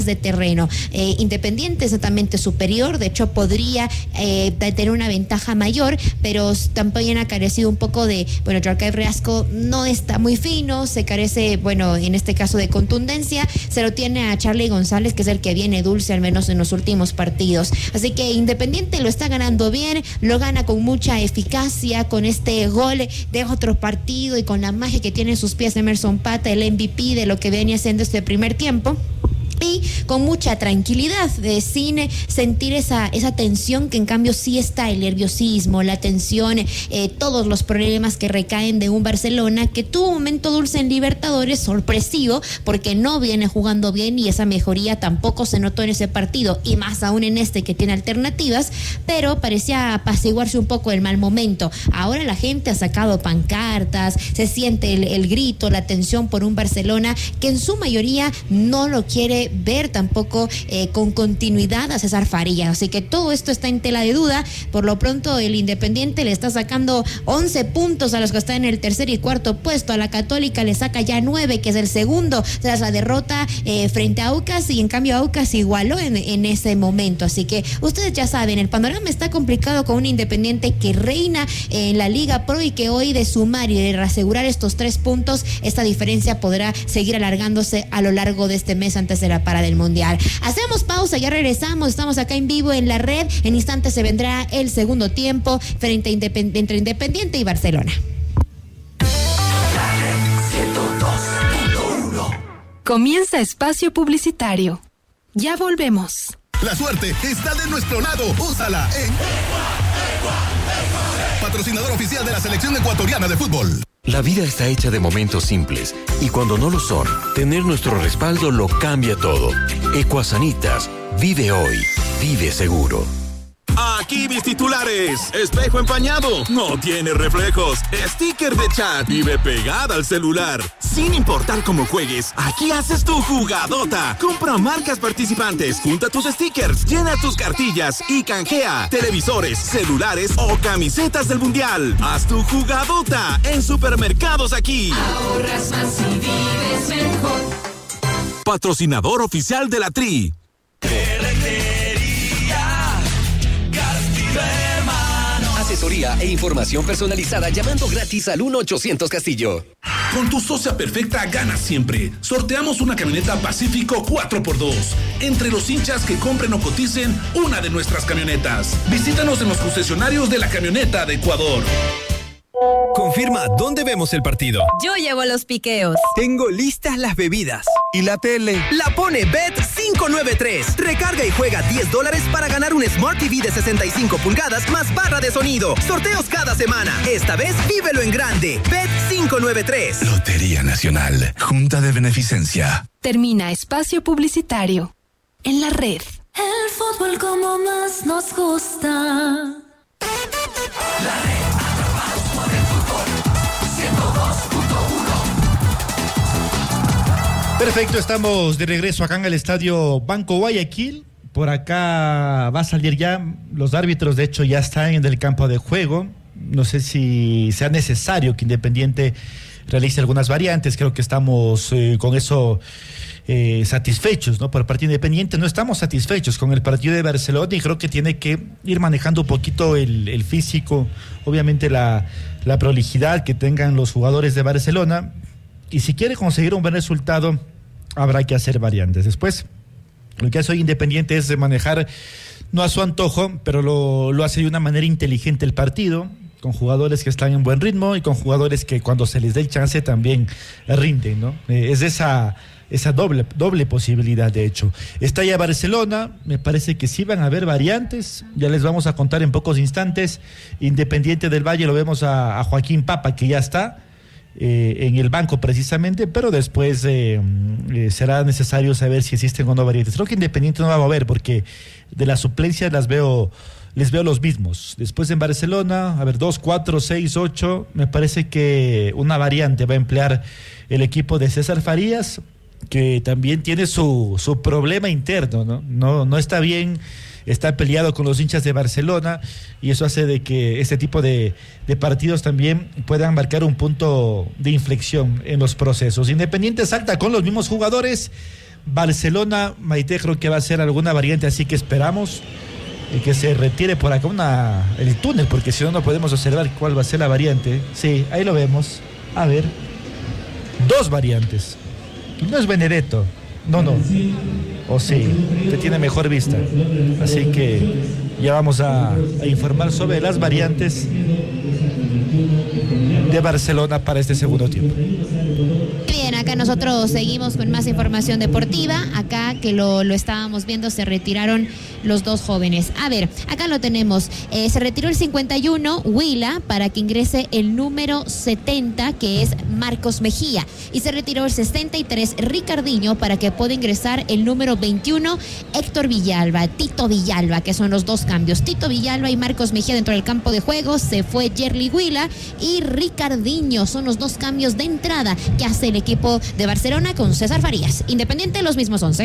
de terreno. Independiente es netamente superior, de hecho podría tener una ventaja mayor, pero también ha carecido un poco de, Jorge Riasco no está muy fino, se carece, en este caso de contundencia, se lo tiene a Charly González, que es el que viene dulce, al menos en los últimos partidos. Así que Independiente lo está ganando bien, lo gana con mucha eficacia, con este gol de otro partido y con la magia que tiene en sus pies Emerson Pata, el MVP de lo que venía haciendo este primer tiempo. Y con mucha tranquilidad, sin sentir esa tensión que en cambio sí está, el nerviosismo, la tensión, todos los problemas que recaen de un Barcelona que tuvo un momento dulce en Libertadores, sorpresivo, porque no viene jugando bien y esa mejoría tampoco se notó en ese partido, y más aún en este que tiene alternativas, pero parecía apaciguarse un poco el mal momento. Ahora la gente ha sacado pancartas, se siente el grito, la tensión por un Barcelona que en su mayoría no lo quiere ver tampoco con continuidad a César Farías, así que todo esto está en tela de duda. Por lo pronto el Independiente le está sacando 11 puntos a los que están en el tercer y cuarto puesto, a la Católica le saca ya 9, que es el segundo tras la derrota frente a Aucas, y en cambio Aucas igualó en ese momento, así que ustedes ya saben, el panorama está complicado con un Independiente que reina en la Liga Pro y que hoy de sumar y de reasegurar estos 3 puntos, esta diferencia podrá seguir alargándose a lo largo de este mes antes de la para del Mundial. Hacemos pausa, ya regresamos, estamos acá en vivo en la red, en instantes se vendrá el segundo tiempo entre Independiente y Barcelona. Comienza espacio publicitario. Ya volvemos. La suerte está de nuestro lado, úsala en patrocinador oficial de la selección ecuatoriana de fútbol. La vida está hecha de momentos simples y cuando no lo son, tener nuestro respaldo lo cambia todo. Ecuasanitas, vive hoy, vive seguro. Aquí mis titulares. Espejo empañado, no tiene reflejos. Sticker de chat, vive pegada al celular. Sin importar cómo juegues, aquí haces tu jugadota. Compra marcas participantes, junta tus stickers, llena tus cartillas y canjea televisores, celulares o camisetas del Mundial. Haz tu jugadota en Supermercados Aquí. Ahorras más y vives mejor. Patrocinador oficial de la Tri. Asesoría e información personalizada llamando gratis al 1-800 Castillo. Con tu socia perfecta ganas siempre. Sorteamos una camioneta Pacífico 4x2. Entre los hinchas que compren o coticen una de nuestras camionetas. Visítanos en los concesionarios de la camioneta de Ecuador. Confirma dónde vemos el partido. Yo llevo los piqueos. Tengo listas las bebidas. ¿Y la tele? La pone Bet593. Recarga y juega $10 para ganar un Smart TV de 65 pulgadas más barra de sonido. Sorteos cada semana. Esta vez vívelo en grande. Bet593. Lotería Nacional. Junta de Beneficencia. Termina espacio publicitario. En la red. El fútbol como más nos gusta. La red. Perfecto, estamos de regreso acá en el estadio Banco Guayaquil. Por acá va a salir ya, los árbitros de hecho ya están en el campo de juego. No sé si sea necesario que Independiente realice algunas variantes. Creo que estamos con eso satisfechos, ¿no? Por el partido Independiente no estamos satisfechos con el partido de Barcelona y creo que tiene que ir manejando un poquito el físico, obviamente la prolijidad que tengan los jugadores de Barcelona. Y si quiere conseguir un buen resultado, habrá que hacer variantes. Después, lo que hace hoy Independiente es manejar, no a su antojo, pero lo hace de una manera inteligente el partido, con jugadores que están en buen ritmo y con jugadores que cuando se les dé el chance también rinden, ¿no? Es esa doble posibilidad, de hecho. Está ya Barcelona, me parece que sí van a haber variantes, ya les vamos a contar en pocos instantes. Independiente del Valle lo vemos a Joaquín Papa, que ya está en el banco precisamente, pero después será necesario saber si existen o no variantes. Creo que Independiente no va a mover porque de las suplencias les veo los mismos. Después en Barcelona, 2, 4, 6, 8, me parece que una variante va a emplear el equipo de César Farías, que también tiene su problema interno, ¿no? No está bien, está peleado con los hinchas de Barcelona y eso hace de que este tipo de partidos también puedan marcar un punto de inflexión en los procesos. Independiente salta con los mismos jugadores, Barcelona, Maite, creo que va a ser alguna variante, así que esperamos que se retire por acá el túnel, porque si no, no podemos observar cuál va a ser la variante. Sí, ahí lo vemos. A ver, 2 variantes. No es Benedetto, no. O sí, usted tiene mejor vista. Así que ya vamos a informar sobre las variantes de Barcelona para este segundo tiempo. Bien, acá nosotros seguimos con más información deportiva. Acá que lo estábamos viendo, se retiraron los 2 jóvenes. A ver, acá lo tenemos. Se retiró el 51, Huila, para que ingrese el número 70, que es Marcos Mejía. Y se retiró el 63, Ricardinho, para que pueda ingresar el número 21, Héctor Villalba, Tito Villalba, que son los 2 cambios. Tito Villalba y Marcos Mejía dentro del campo de juego. Se fue Yerli Huila y Ricardinho. Son los 2 cambios de entrada que hace el equipo de Barcelona con César Farías. Independiente, los mismos 11.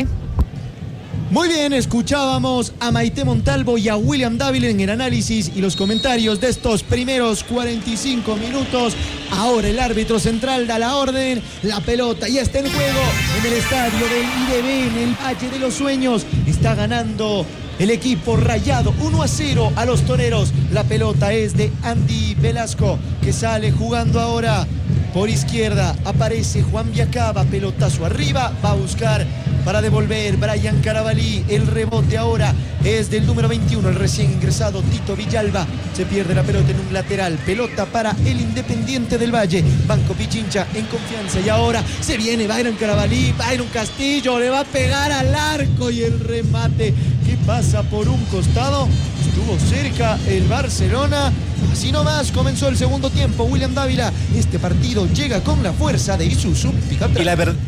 Muy bien, escuchábamos a Maite Montalvo y a William Dávila en el análisis y los comentarios de estos primeros 45 minutos. Ahora el árbitro central da la orden, la pelota ya está en juego en el estadio del IDB, en el Valle de los Sueños. Está ganando el equipo rayado 1-0 a los toreros. La pelota es de Andy Velasco, que sale jugando ahora por izquierda. Aparece Juan Viacaba, pelotazo arriba, va a buscar para devolver Brian Carabalí. El rebote ahora es del número 21, el recién ingresado Tito Villalba. Se pierde la pelota en un lateral. Pelota para el Independiente del Valle. Banco Pichincha en confianza. Y ahora se viene Byron Carabalí. Byron Castillo le va a pegar al arco y el remate que pasa por un costado. Estuvo cerca el Barcelona. Así nomás comenzó el segundo tiempo. William Dávila, este partido llega con la fuerza de Isuzu Pickup.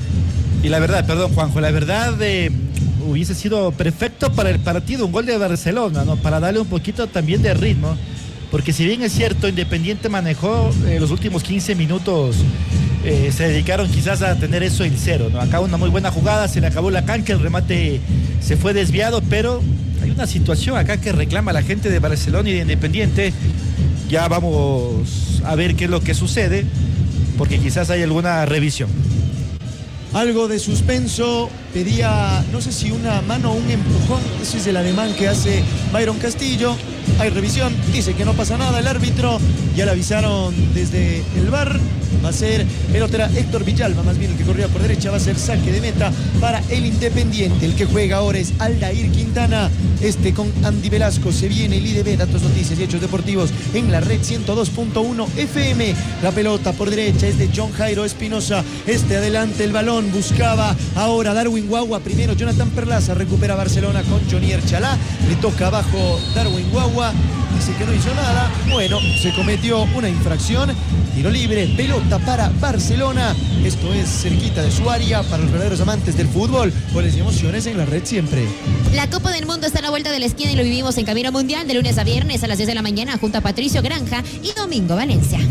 Y la verdad, perdón Juanjo, la verdad hubiese sido perfecto para el partido un gol de Barcelona, ¿no? Para darle un poquito también de ritmo, porque si bien es cierto, Independiente manejó los últimos 15 minutos, se dedicaron quizás a tener eso en cero, ¿no? Acá una muy buena jugada, se le acabó la cancha, el remate se fue desviado, pero hay una situación acá que reclama la gente de Barcelona y de Independiente. Ya vamos a ver qué es lo que sucede, porque quizás hay alguna revisión. Algo de suspenso, pedía, no sé si una mano o un empujón, ese es el alemán que hace Byron Castillo. Hay revisión, dice que no pasa nada el árbitro, ya le avisaron desde el VAR. Va a ser pelotera Héctor Villalba, más bien el que corría por derecha, va a ser saque de meta para el Independiente. El que juega ahora es Aldair Quintana, con Andy Velasco. Se viene el IDB, datos, noticias y hechos deportivos en la red 102.1 FM. La pelota por derecha es de John Jairo Espinosa. Adelante el balón, buscaba ahora Darwin Guagua. Primero Jonathan Perlaza, recupera Barcelona con Jonier Chalá. Le toca abajo Darwin Guagua. Dice que no hizo nada. Bueno, se cometió una infracción. Tiro libre, pelota para Barcelona. Esto es cerquita de su área para los verdaderos amantes del fútbol. Goles y emociones en la red siempre. La Copa del Mundo está a la vuelta de la esquina y lo vivimos en Camino Mundial de lunes a viernes a las 10 de la mañana junto a Patricio Granja y Domingo Valencia.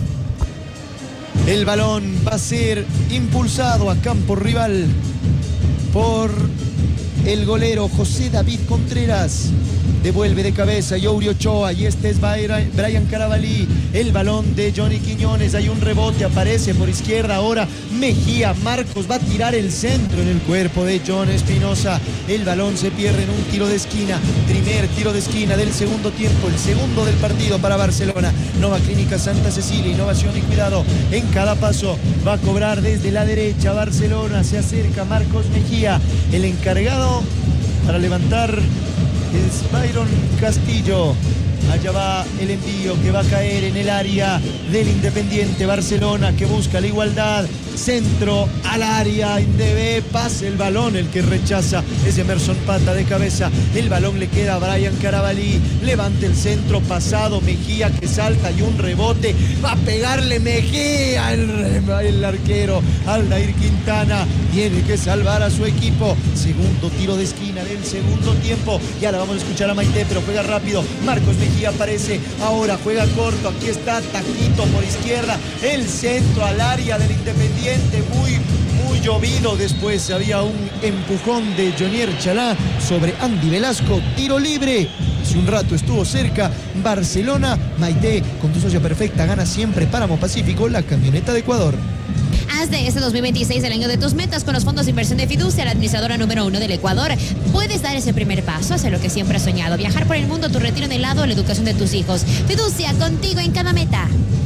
El balón va a ser impulsado a campo rival por el golero José David Contreras. Devuelve de cabeza Youri Ochoa y este es Brian Carabalí. El balón de Johnny Quiñones. Hay un rebote, aparece por izquierda ahora Mejía. Marcos va a tirar el centro en el cuerpo de John Espinosa. El balón se pierde en un tiro de esquina. Primer tiro de esquina del segundo tiempo, el segundo del partido para Barcelona. Nova Clínica Santa Cecilia, innovación y cuidado en cada paso. Va a cobrar desde la derecha Barcelona. Se acerca Marcos Mejía. El encargado para levantar es Byron Castillo. Allá va el envío que va a caer en el área del Independiente. Barcelona que busca la igualdad. Centro al área. Indebe, pase el balón. El que rechaza es Emerson Pata de cabeza. El balón le queda a Brian Carabalí. Levanta el centro pasado. Mejía que salta y un rebote. Va a pegarle Mejía. El arquero Aldair Quintana tiene que salvar a su equipo. Segundo tiro de esquina del segundo tiempo. Ya la vamos a escuchar a Maite, pero juega rápido. Marcos Mejía aparece. Ahora juega corto. Aquí está Taquito por izquierda. El centro al área del Independiente. Muy llovido. Después había un empujón de Jonier Chalá sobre Andy Velasco. Tiro libre. Hace un rato estuvo cerca Barcelona. Maite, con tu socia perfecta, gana siempre Páramo Pacífico, la camioneta de Ecuador. Haz de este 2026 el año de tus metas con los fondos de inversión de Fiducia, la administradora número 1 del Ecuador. Puedes dar ese primer paso hacia lo que siempre has soñado, viajar por el mundo, tu retiro en el lado, la educación de tus hijos. Fiducia, contigo en cada meta.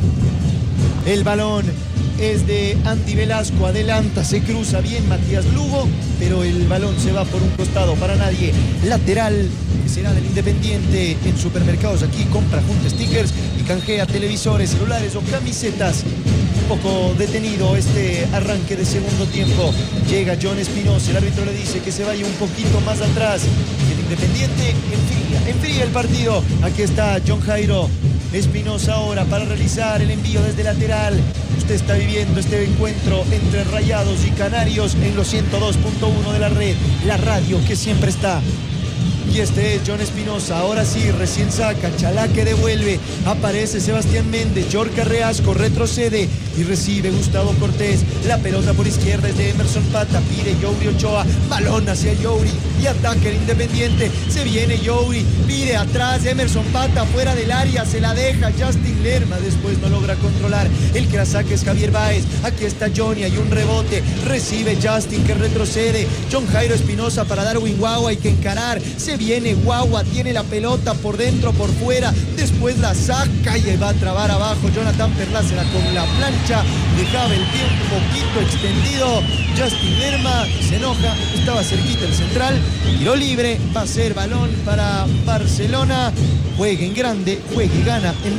El balón es de Andy Velasco, adelanta, se cruza bien Matías Lugo, pero el balón se va por un costado para nadie. Lateral, que será del Independiente. En supermercados aquí compra junto stickers y canjea televisores, celulares o camisetas. Un poco detenido este arranque de segundo tiempo. Llega John Espinosa, el árbitro le dice que se vaya un poquito más atrás. El Independiente enfría el partido. Aquí está John Jairo Espinosa ahora para realizar el envío desde lateral. Usted está viviendo este encuentro entre Rayados y Canarios en los 102.1 de la red, la radio que siempre está. Y este es John Espinosa, ahora sí, recién saca, Chalá que devuelve, aparece Sebastián Méndez, Yorka Reasco retrocede y recibe Gustavo Cortés, la pelota por izquierda es de Emerson Pata, pide Youri Ochoa, balón hacia Youri y ataca el Independiente, se viene Youri, pide atrás Emerson Pata, fuera del área, se la deja Justin Lerma, después no logra controlar, el que la saca es Javier Báez, aquí está Johnny, hay un rebote, recibe Justin que retrocede, John Jairo Espinosa para Darwin Guagua, hay que encarar, se viene Guagua, tiene la pelota por dentro, por fuera, después la saca y va a trabar abajo Jonathan Perlácera con la plancha, dejaba el pie un poquito extendido, Justin Lerma se enoja, estaba cerquita el central, tiro libre, va a ser balón para Barcelona, juegue en grande, juegue y gana en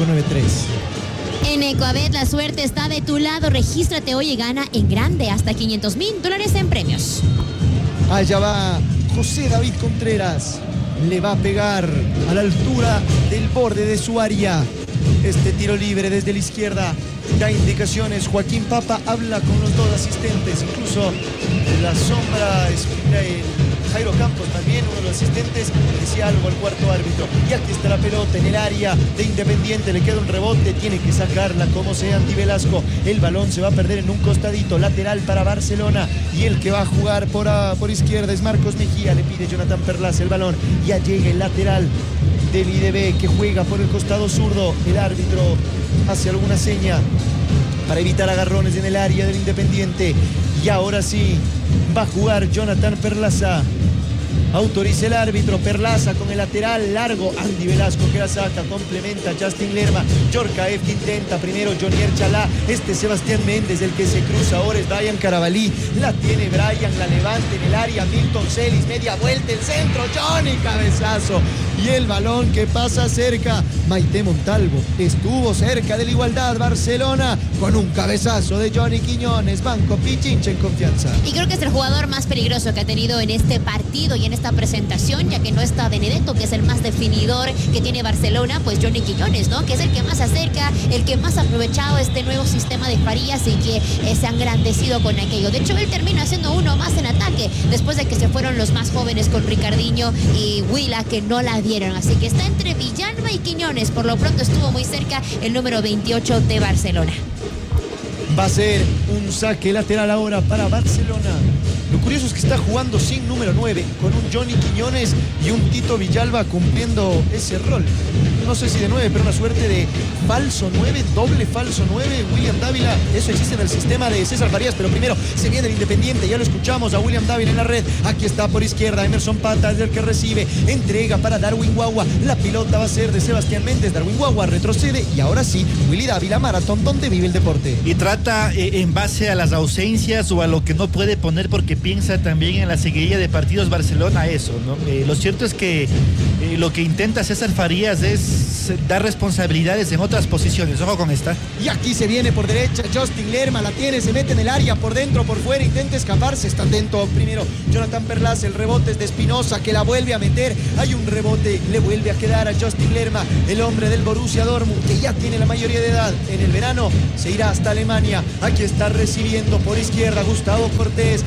Bet593. En Ecuabet la suerte está de tu lado, regístrate hoy y gana en grande hasta $500,000 en premios. Allá va José David Contreras, le va a pegar a la altura del borde de su área. Este tiro libre desde la izquierda da indicaciones. Joaquín Papa habla con los dos asistentes, incluso la sombra es Jairo Campos, también uno de los asistentes, decía algo al cuarto árbitro. Y aquí está la pelota en el área de Independiente, le queda un rebote, tiene que sacarla como sea Andy Velasco. El balón se va a perder en un costadito, lateral para Barcelona, y el que va a jugar por izquierda es Marcos Mejía, le pide Jonathan Perlaza el balón, ya llega el lateral del IDB que juega por el costado zurdo. El árbitro hace alguna seña para evitar agarrones en el área del Independiente, y ahora sí va a jugar Jonathan Perlaza. Autoriza el árbitro, Perlaza con el lateral largo, Andy Velasco que la saca, complementa Justin Lerma, Yorka F que intenta, primero Jonier Chalá, este Sebastián Méndez, el que se cruza ahora es Brian Carabalí, la tiene Brian, la levanta en el área, Milton Celis, media vuelta, el centro, Johnny, cabezazo, y el balón que pasa cerca, Maite Montalvo, estuvo cerca de la igualdad, Barcelona, con un cabezazo de Johnny Quiñones, Banco Pichincha en confianza. Y creo que es el jugador más peligroso que ha tenido en este partido y en esta presentación, ya que no está Benedetto, que es el más definidor que tiene Barcelona, pues Johnny Quiñones, ¿no? Que es el que más acerca, el que más ha aprovechado este nuevo sistema de Farías y que se ha engrandecido con aquello. De hecho, él termina siendo uno más en ataque, después de que se fueron los más jóvenes con Ricardinho y Huila, que no la dieron. Así que está entre Villalba y Quiñones. Por lo pronto estuvo muy cerca el número 28 de Barcelona. Va a ser un saque lateral ahora para Barcelona. Lo curioso es que está jugando sin número 9, con un Johnny Quiñones y un Tito Villalba cumpliendo ese rol. No sé si de 9, pero una suerte de falso 9, doble falso 9, William Dávila. Eso existe en el sistema de César Farías, pero primero se viene el Independiente. Ya lo escuchamos a William Dávila en la red. Aquí está por izquierda, Emerson Pata es el que recibe. Entrega para Darwin Guagua. La pilota va a ser de Sebastián Méndez. Darwin Guagua retrocede y ahora sí, Willy Dávila, maratón donde vive el deporte. Y trata en base a las ausencias o a lo que no puede poner porque piensa también en la seguidilla de partidos Barcelona eso, ¿no? Lo cierto es que lo que intenta César Farías es dar responsabilidades en otras posiciones. Ojo con esta. Y aquí se viene por derecha Justin Lerma, la tiene, se mete en el área, por dentro, por fuera, intenta escaparse, está atento primero Jonathan Perlaza, el rebote es de Espinosa que la vuelve a meter, hay un rebote, le vuelve a quedar a Justin Lerma, el hombre del Borussia Dortmund que ya tiene la mayoría de edad, en el verano se irá hasta Alemania. Aquí está recibiendo por izquierda Gustavo Cortés, la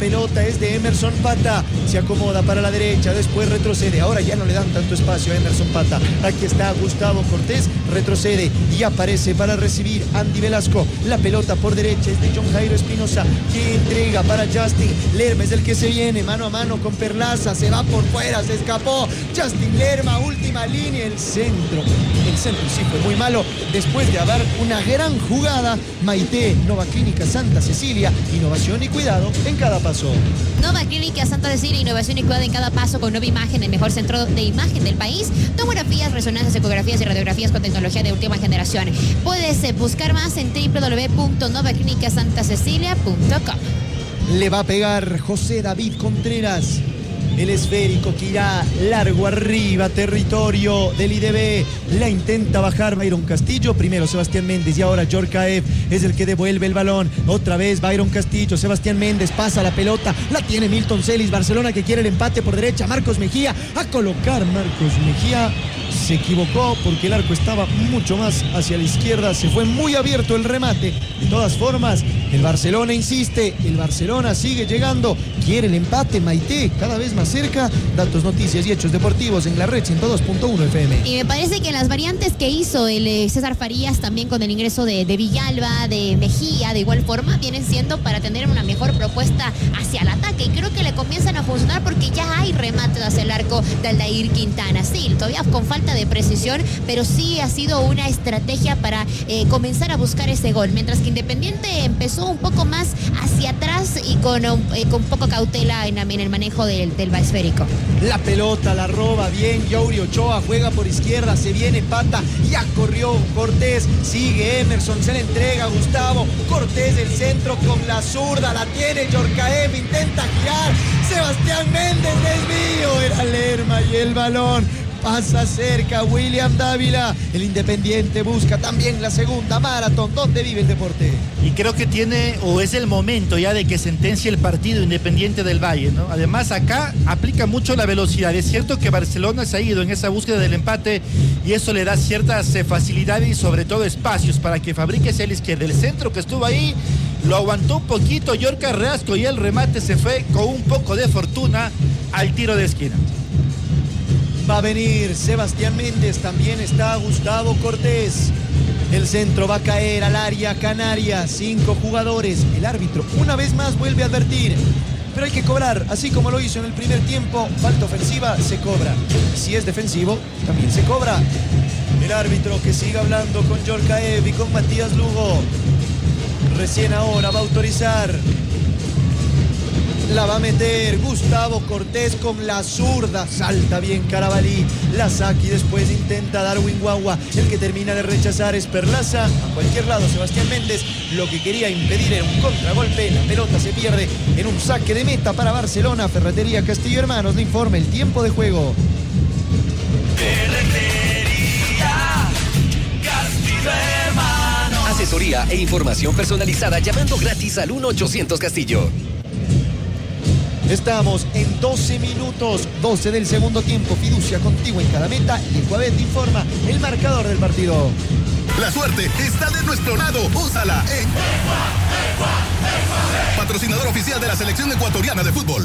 pelota es de Emerson Pata. Se acomoda para la derecha, después retrocede. Ahora ya no le dan tanto espacio a Emerson Pata. Aquí está Gustavo Cortés, retrocede y aparece para recibir Andy Velasco. La pelota por derecha es de John Jairo Espinosa, que entrega para Justin Lerma. Es el que se viene mano a mano con Perlaza. Se va por fuera, se escapó. Justin Lerma, última línea, el centro. El centro sí fue muy malo. Después de haber una gran jugada, Maite, Nova Clínica Santa Cecilia, innovación y cuidado en cada paso. Nova Clínica Santa Cecilia, innovación y cuidado en cada paso, con nueva imagen, el mejor centro de imagen del país. Tomografías, resonancias, ecografías y radiografías con tecnología de última generación. Puedes buscar más en www.novaclínicasantacecilia.com. Le va a pegar José David Contreras. El esférico que irá largo arriba, territorio del IDB. La intenta bajar Byron Castillo. Primero Sebastián Méndez y ahora Yorkaev es el que devuelve el balón. Otra vez Byron Castillo, Sebastián Méndez pasa la pelota. La tiene Milton Celis. Barcelona que quiere el empate por derecha. Marcos Mejía a colocar. Marcos Mejía se equivocó porque el arco estaba mucho más hacia la izquierda. Se fue muy abierto el remate. De todas formas, el Barcelona insiste. El Barcelona sigue llegando. Quiere el empate. Maite cada vez más cerca. Datos, noticias y hechos deportivos en la red 102.1 FM. Y me parece que las variantes que hizo el César Farías también con el ingreso de Villalba, de Mejía, de igual forma, vienen siendo para tener una mejor propuesta hacia el ataque. Y creo que le comienzan a funcionar porque ya hay remates hacia el arco de Aldair Quintana. Sí, todavía con falta de precisión, pero sí ha sido una estrategia para comenzar a buscar ese gol. Mientras que Independiente empezó un poco más hacia atrás y con poco cautela en el manejo del esférico. La pelota la roba bien Yauri Ochoa, juega por izquierda, se viene Pata, ya corrió Cortés, sigue Emerson, se le entrega a Gustavo Cortés, el centro con la zurda, la tiene Yorkaev, intenta girar, Sebastián Méndez, desvío, era Lerma y el balón pasa cerca William Dávila. El Independiente busca también la segunda maratón. ¿Dónde vive el deporte? Y creo que tiene, o es el momento ya de que sentencie el partido Independiente del Valle, ¿no? Además acá aplica mucho la velocidad. Es cierto que Barcelona se ha ido en esa búsqueda del empate y eso le da ciertas facilidades y sobre todo espacios para que fabrique hacia la izquierda. El centro que estuvo ahí lo aguantó un poquito Yorka Reasco y el remate se fue con un poco de fortuna al tiro de esquina. Va a venir Sebastián Méndez, también está Gustavo Cortés. El centro va a caer al área canaria, 5 jugadores. El árbitro una vez más vuelve a advertir, pero hay que cobrar, así como lo hizo en el primer tiempo. Falta ofensiva, se cobra. Si es defensivo, también se cobra. El árbitro que sigue hablando con Yorkaev y con Matías Lugo. Recién ahora va a autorizar. La va a meter Gustavo Cortés con la zurda. Salta bien Carabalí. La saca y después intenta Darwin Guagua. El que termina de rechazar es Perlaza. A cualquier lado Sebastián Méndez. Lo que quería impedir era un contragolpe. La pelota se pierde en un saque de meta para Barcelona. Ferretería Castillo Hermanos le informa el tiempo de juego. Ferretería Castillo Hermanos. Asesoría e información personalizada llamando gratis al 1-800 Castillo. Estamos en 12 minutos, 12 del segundo tiempo. Fiducia contigo en cada meta y Ecuabet informa el marcador del partido. La suerte está de nuestro lado. Úsala en patrocinador oficial de la selección ecuatoriana de fútbol.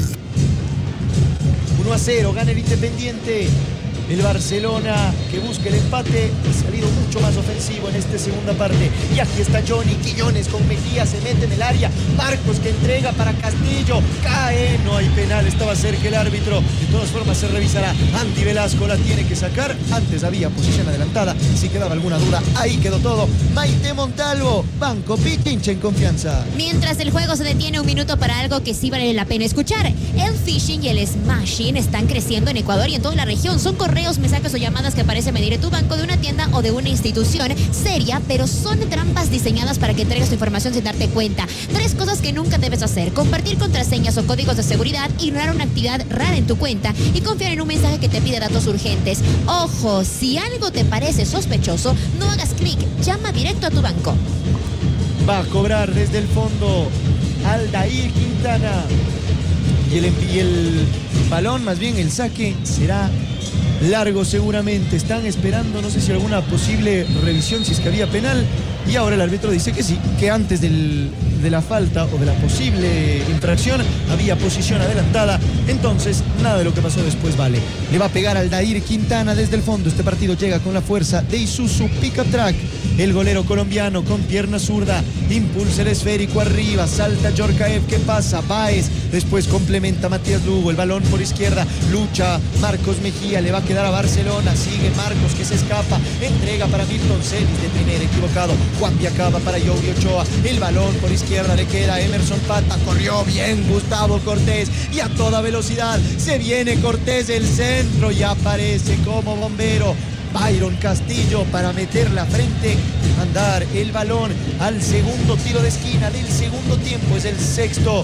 1-0, gana el Independiente. El Barcelona que busca el empate ha salido mucho más ofensivo en esta segunda parte. Y aquí está Johnny Quiñones con Mejía, se mete en el área. Marcos que entrega para Castillo, cae, no hay penal, estaba cerca el árbitro. De todas formas se revisará. Andy Velasco la tiene que sacar. Antes había posición adelantada, si quedaba alguna duda, ahí quedó todo. Maite Montalvo, Banco Pichincha en confianza. Mientras el juego se detiene, un minuto para algo que sí vale la pena escuchar. El phishing y el smashing están creciendo en Ecuador y en toda la región. Son correos, mensajes o llamadas que aparecen medir en tu banco de una tienda o de una institución seria, pero son trampas diseñadas para que entregues tu información sin darte cuenta. 3 cosas que nunca debes hacer: compartir contraseñas o códigos de seguridad, ignorar una actividad rara en tu cuenta y confiar en un mensaje que te pide datos urgentes. Ojo, si algo te parece sospechoso, no hagas clic, llama directo a tu banco. Va a cobrar desde el fondo Aldair Quintana y el balón, más bien el saque, será largo seguramente. Están esperando, no sé si alguna posible revisión, si es que había penal. y ahora el árbitro dice que sí, que antes de la falta o de la posible infracción había posición adelantada, entonces nada de lo que pasó después vale. Le va a pegar Aldair Quintana desde el fondo. Este partido llega con la fuerza de Isuzu Pickup Truck. El golero colombiano con pierna zurda impulsa el esférico arriba, salta Djorkaeff, ¿qué pasa? Baez, después complementa Matías Lugo, el balón por izquierda, lucha Marcos Mejía, le va a quedar a Barcelona, sigue Marcos que se escapa, entrega para Milton Celis de primera, equivocado, Juan Piacaba para Youri Ochoa, el balón por izquierda le queda a Emerson Pata, corrió bien Gustavo Cortés y a toda velocidad se viene Cortés, el centro y aparece como bombero Byron Castillo para meter la frente y mandar el balón al segundo tiro de esquina del segundo tiempo. Es el sexto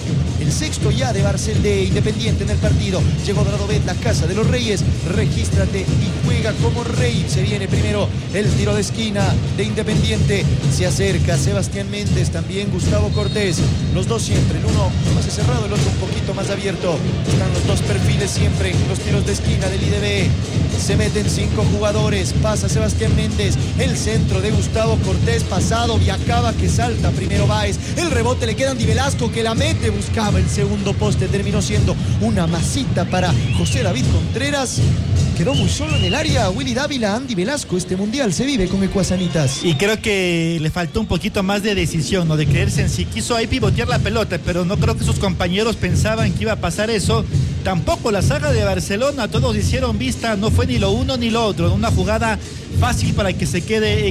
ya de Barcel de Independiente en el partido. Llegó Dradovet, la casa de los Reyes. Regístrate y juega como rey. Se viene primero el tiro de esquina de Independiente. Se acerca Sebastián Méndez, también Gustavo Cortés. Los dos siempre, el uno más cerrado, el otro un poquito más abierto. Están los dos perfiles siempre en los tiros de esquina del IDB. Se meten 5 jugadores, pasa Sebastián Méndez, el centro de Gustavo Cortés, pasado Viacaba que salta, primero Baez, el rebote le queda a Andy Velasco que la mete, buscaba el segundo poste, terminó siendo una masita para José David Contreras. Quedó muy solo en el área Willy Dávila. Andy Velasco, este mundial se vive con Ecuasanitas. Y creo que le faltó un poquito más de decisión, ¿no? De creerse en sí. Quiso ahí pivotear la pelota, pero no creo que sus compañeros pensaban que iba a pasar eso. Tampoco la saga de Barcelona, todos hicieron vista, no fue ni lo uno ni lo otro. Una jugada fácil para que se quede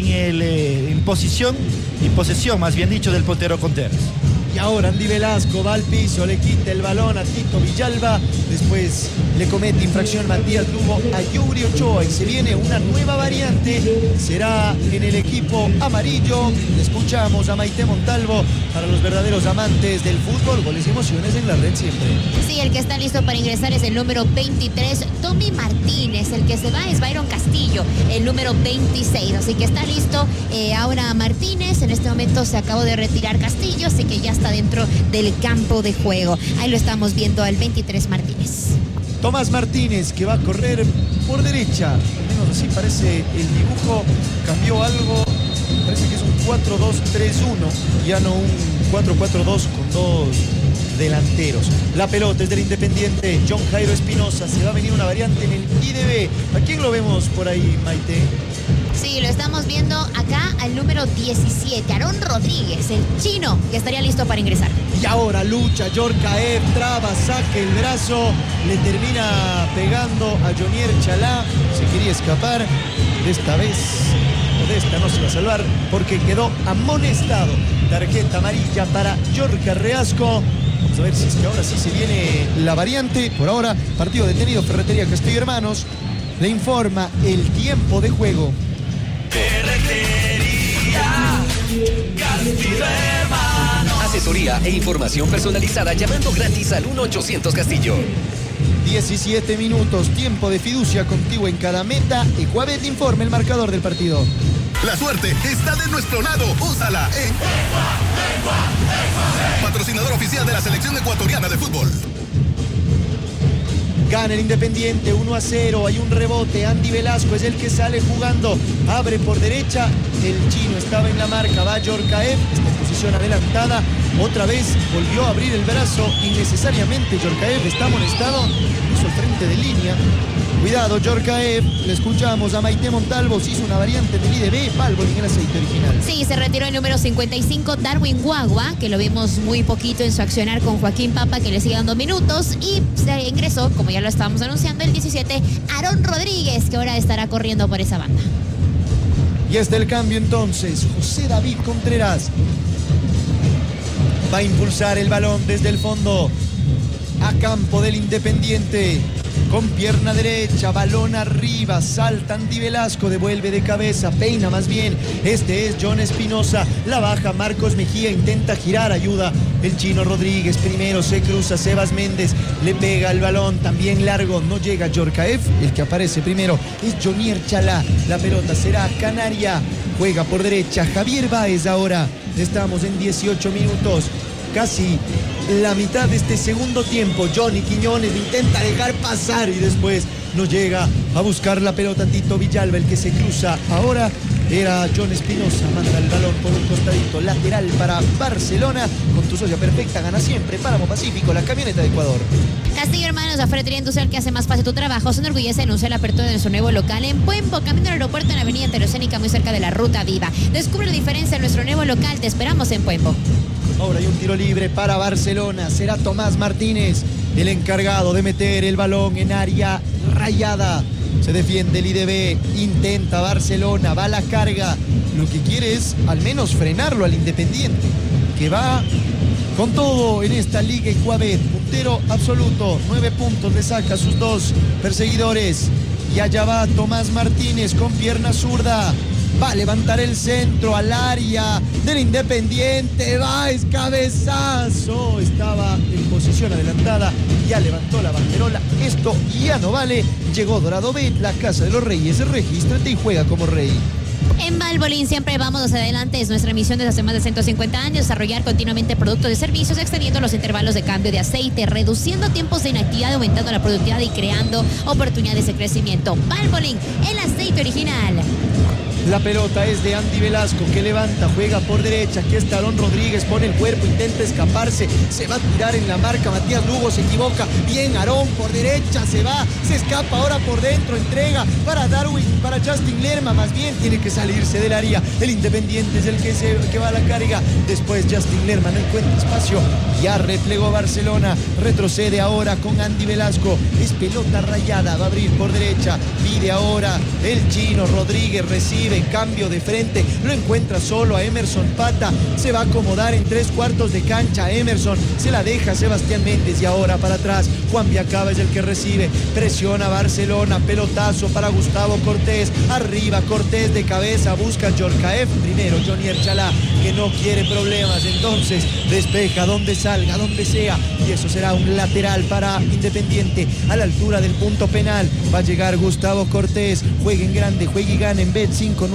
en posición y posesión, más bien dicho, del portero Contreras. Y ahora Andy Velasco va al piso, le quita el balón a Tito Villalba, después le comete infracción Matías Lugo a Youri Ochoa y se viene una nueva variante, será en el equipo amarillo. Escuchamos a Maite Montalvo para los verdaderos amantes del fútbol, goles y emociones en la red siempre. Sí, el que está listo para ingresar es el número 23, Tommy Martínez, el que se va es Byron Castillo, el número 26, así que está listo ahora Martínez, en este momento se acabó de retirar Castillo, así que ya está dentro del campo de juego. Ahí lo estamos viendo al 23 Martínez. Tomás Martínez que va a correr por derecha, al menos así parece el dibujo, cambió algo, parece que es un 4-2-3-1, ya no un 4-4-2 con dos delanteros. La pelota es del Independiente, John Jairo Espinosa, se va a venir una variante en el IDB. ¿A quién lo vemos por ahí, Maite? Sí, lo estamos viendo acá al número 17, Aarón Rodríguez, el chino, que estaría listo para ingresar. Y ahora lucha Djorkaeff, traba, saca el brazo, le termina pegando a Jonier Chalá, se quería escapar, de esta vez, o de esta no se va a salvar, porque quedó amonestado. Tarjeta amarilla para Yorka Reasco. Vamos a ver si es que ahora sí se viene la variante. Por ahora, partido detenido, Ferretería Castillo Hermanos. Le informa el tiempo de juego. Ferretería Castillo Hermanos. Asesoría e información personalizada llamando gratis al 1-800 Castillo. 17 minutos, tiempo de fiducia contigo en cada meta. Ecuabet informa el marcador del partido. La suerte está de nuestro lado. Úsala en patrocinador oficial de la selección ecuatoriana de fútbol. Gana el Independiente 1-0, hay un rebote, Andy Velasco es el que sale jugando, abre por derecha, el chino estaba en la marca, va Djorkaeff, está en posición adelantada, otra vez volvió a abrir el brazo, innecesariamente Djorkaeff está amonestado, hizo el frente de línea. Cuidado Djorkaeff, le escuchamos a Maite Montalvo, se hizo una variante del IDB, Balbo en el aceite original. Sí, se retiró el número 55, Darwin Guagua, que lo vimos muy poquito en su accionar con Joaquín Papa, que le sigue dando minutos, y se ingresó, como ya lo estábamos anunciando, el 17, Aarón Rodríguez, que ahora estará corriendo por esa banda. Y está el cambio entonces, José David Contreras va a impulsar el balón desde el fondo a campo del Independiente. Con pierna derecha, balón arriba, salta Andy Velasco, devuelve de cabeza, peina más bien, este es John Espinosa, la baja Marcos Mejía, intenta girar, ayuda el chino Rodríguez, primero se cruza Sebas Méndez, le pega el balón, también largo, no llega Djorkaeff, el que aparece primero es Jonier Chalá, la pelota será canaria, juega por derecha, Javier Baez ahora, estamos en 18 minutos, casi la mitad de este segundo tiempo. Johnny Quiñones intenta dejar pasar y después no llega a buscar la pelota Tito Villalba, el que se cruza ahora Era John Espinosa, manda el balón por un costadito, lateral para Barcelona. Con tu socia perfecta, gana siempre. Páramo Pacífico, la camioneta de Ecuador. Castillo Hermanos, la ferretería industrial que hace más fácil tu trabajo. Se enorgullece de anunciar la apertura de nuestro nuevo local en Puempo, camino al aeropuerto en la avenida Teresónica, muy cerca de la Ruta Viva. Descubre la diferencia en nuestro nuevo local. Te esperamos en Puempo. Ahora hay un tiro libre para Barcelona. Será Tomás Martínez el encargado de meter el balón en área rayada. Se defiende el IDB, intenta Barcelona, va a la carga. Lo que quiere es al menos frenarlo al Independiente, que va con todo en esta Liga Ecuabet. Puntero absoluto, 9 puntos le saca a sus dos perseguidores. Y allá va Tomás Martínez con pierna zurda. Va a levantar el centro al área del Independiente. Va, es cabezazo. Estaba en posición adelantada. Ya levantó la banderola. Esto ya no vale. Llegó Dorado Bet, la casa de los reyes. Regístrate y juega como rey. En Valvoline siempre vamos hacia adelante. Es nuestra misión desde hace más de 150 años desarrollar continuamente productos y servicios, extendiendo los intervalos de cambio de aceite, reduciendo tiempos de inactividad, aumentando la productividad y creando oportunidades de crecimiento. Valvoline, el aceite original. La pelota es de Andy Velasco, que levanta, juega por derecha. Aquí está Aaron Rodríguez, pone el cuerpo, intenta escaparse. Se va a tirar en la marca. Matías Lugo se equivoca. Bien, Aarón por derecha, se va, se escapa ahora por dentro. Entrega para Darwin, para Justin Lerma. Más bien tiene que salirse del área. El Independiente es el que va a la carga. Después Justin Lerma no encuentra espacio. Ya replegó Barcelona. Retrocede ahora con Andy Velasco. Es pelota rayada, va a abrir por derecha. Pide ahora el chino Rodríguez, recibe. Cambio de frente, lo encuentra solo a Emerson Pata, se va a acomodar en 3/4 de cancha. Emerson se la deja Sebastián Méndez y ahora para atrás Juan Viacaba es el que recibe, presiona Barcelona, pelotazo para Gustavo Cortés, arriba Cortés de cabeza, busca Djorkaeff, primero Johnny Erchalá, que no quiere problemas, entonces despeja donde salga, donde sea, y eso será un lateral para Independiente a la altura del punto penal. Va a llegar Gustavo Cortés, juegue en grande, juegue y gane en Bet593.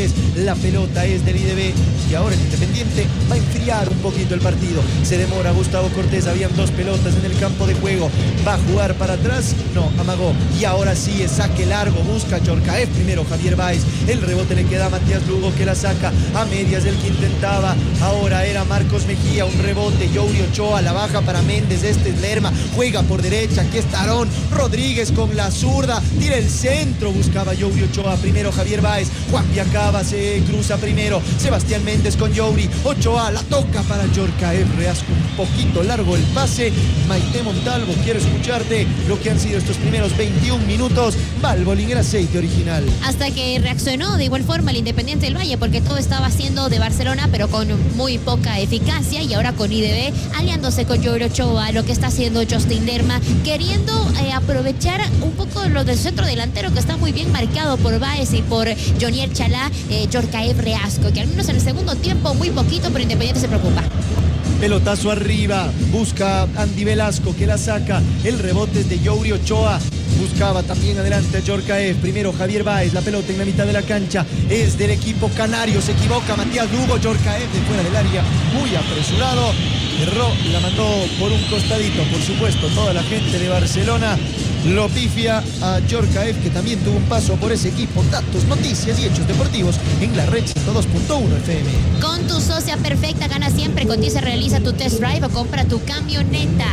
La pelota es del IDB y ahora el Independiente va a enfriar un poquito el partido. Se demora Gustavo Cortés, habían 2 pelotas en el campo de juego. Va a jugar para atrás, no, amagó. Y ahora sí es saque largo, busca Djorkaeff, primero Javier Báez. El rebote le queda a Matías Lugo, que la saca a medias del que intentaba. Ahora era Marcos Mejía, un rebote. Youri Ochoa, la baja para Méndez, este es Lerma, juega por derecha, aquí está Aarón Rodríguez con la zurda, tira el centro, buscaba Youri Ochoa, primero Javier Báez. Juan Viacaba se cruza primero. Sebastián Méndez con Youri. Ochoa la toca para Djorkaeff. Reasco un poquito largo el pase. Maite Montalvo, quiero escucharte lo que han sido estos primeros 21 minutos. Valvoline, el aceite original. Hasta que reaccionó de igual forma el Independiente del Valle, porque todo estaba haciendo de Barcelona, pero con muy poca eficacia. Y ahora con IDB, aliándose con Youri Ochoa, lo que está haciendo Justin Lerma, queriendo aprovechar un poco lo del centro delantero, que está muy bien marcado por Báez y por Johnny Erchalá, Djorkaeff, Reasco, que al menos en el segundo tiempo muy poquito, pero Independiente se preocupa. Pelotazo arriba, busca Andy Velasco, que la saca. El rebote es de Youri Ochoa. Buscaba también adelante a Djorkaeff. Primero Javier Báez, la pelota en la mitad de la cancha es del equipo canario. Se equivoca Matías Lugo, Djorkaeff de fuera del área, muy apresurado. Erró, la mandó por un costadito, por supuesto, toda la gente de Barcelona. Lo pifia a Djorkaeff, que también tuvo un paso por ese equipo. Datos, noticias y hechos deportivos en la red 102.1 FM. Con tu socia perfecta, gana siempre. Contigo se realiza tu test drive o compra tu camioneta.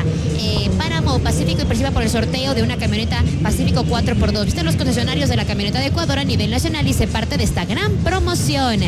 Páramo Pacífico y participa por el sorteo de una camioneta Pacífico 4x2. Visita los concesionarios de la camioneta de Ecuador a nivel nacional y se parte de esta gran promoción.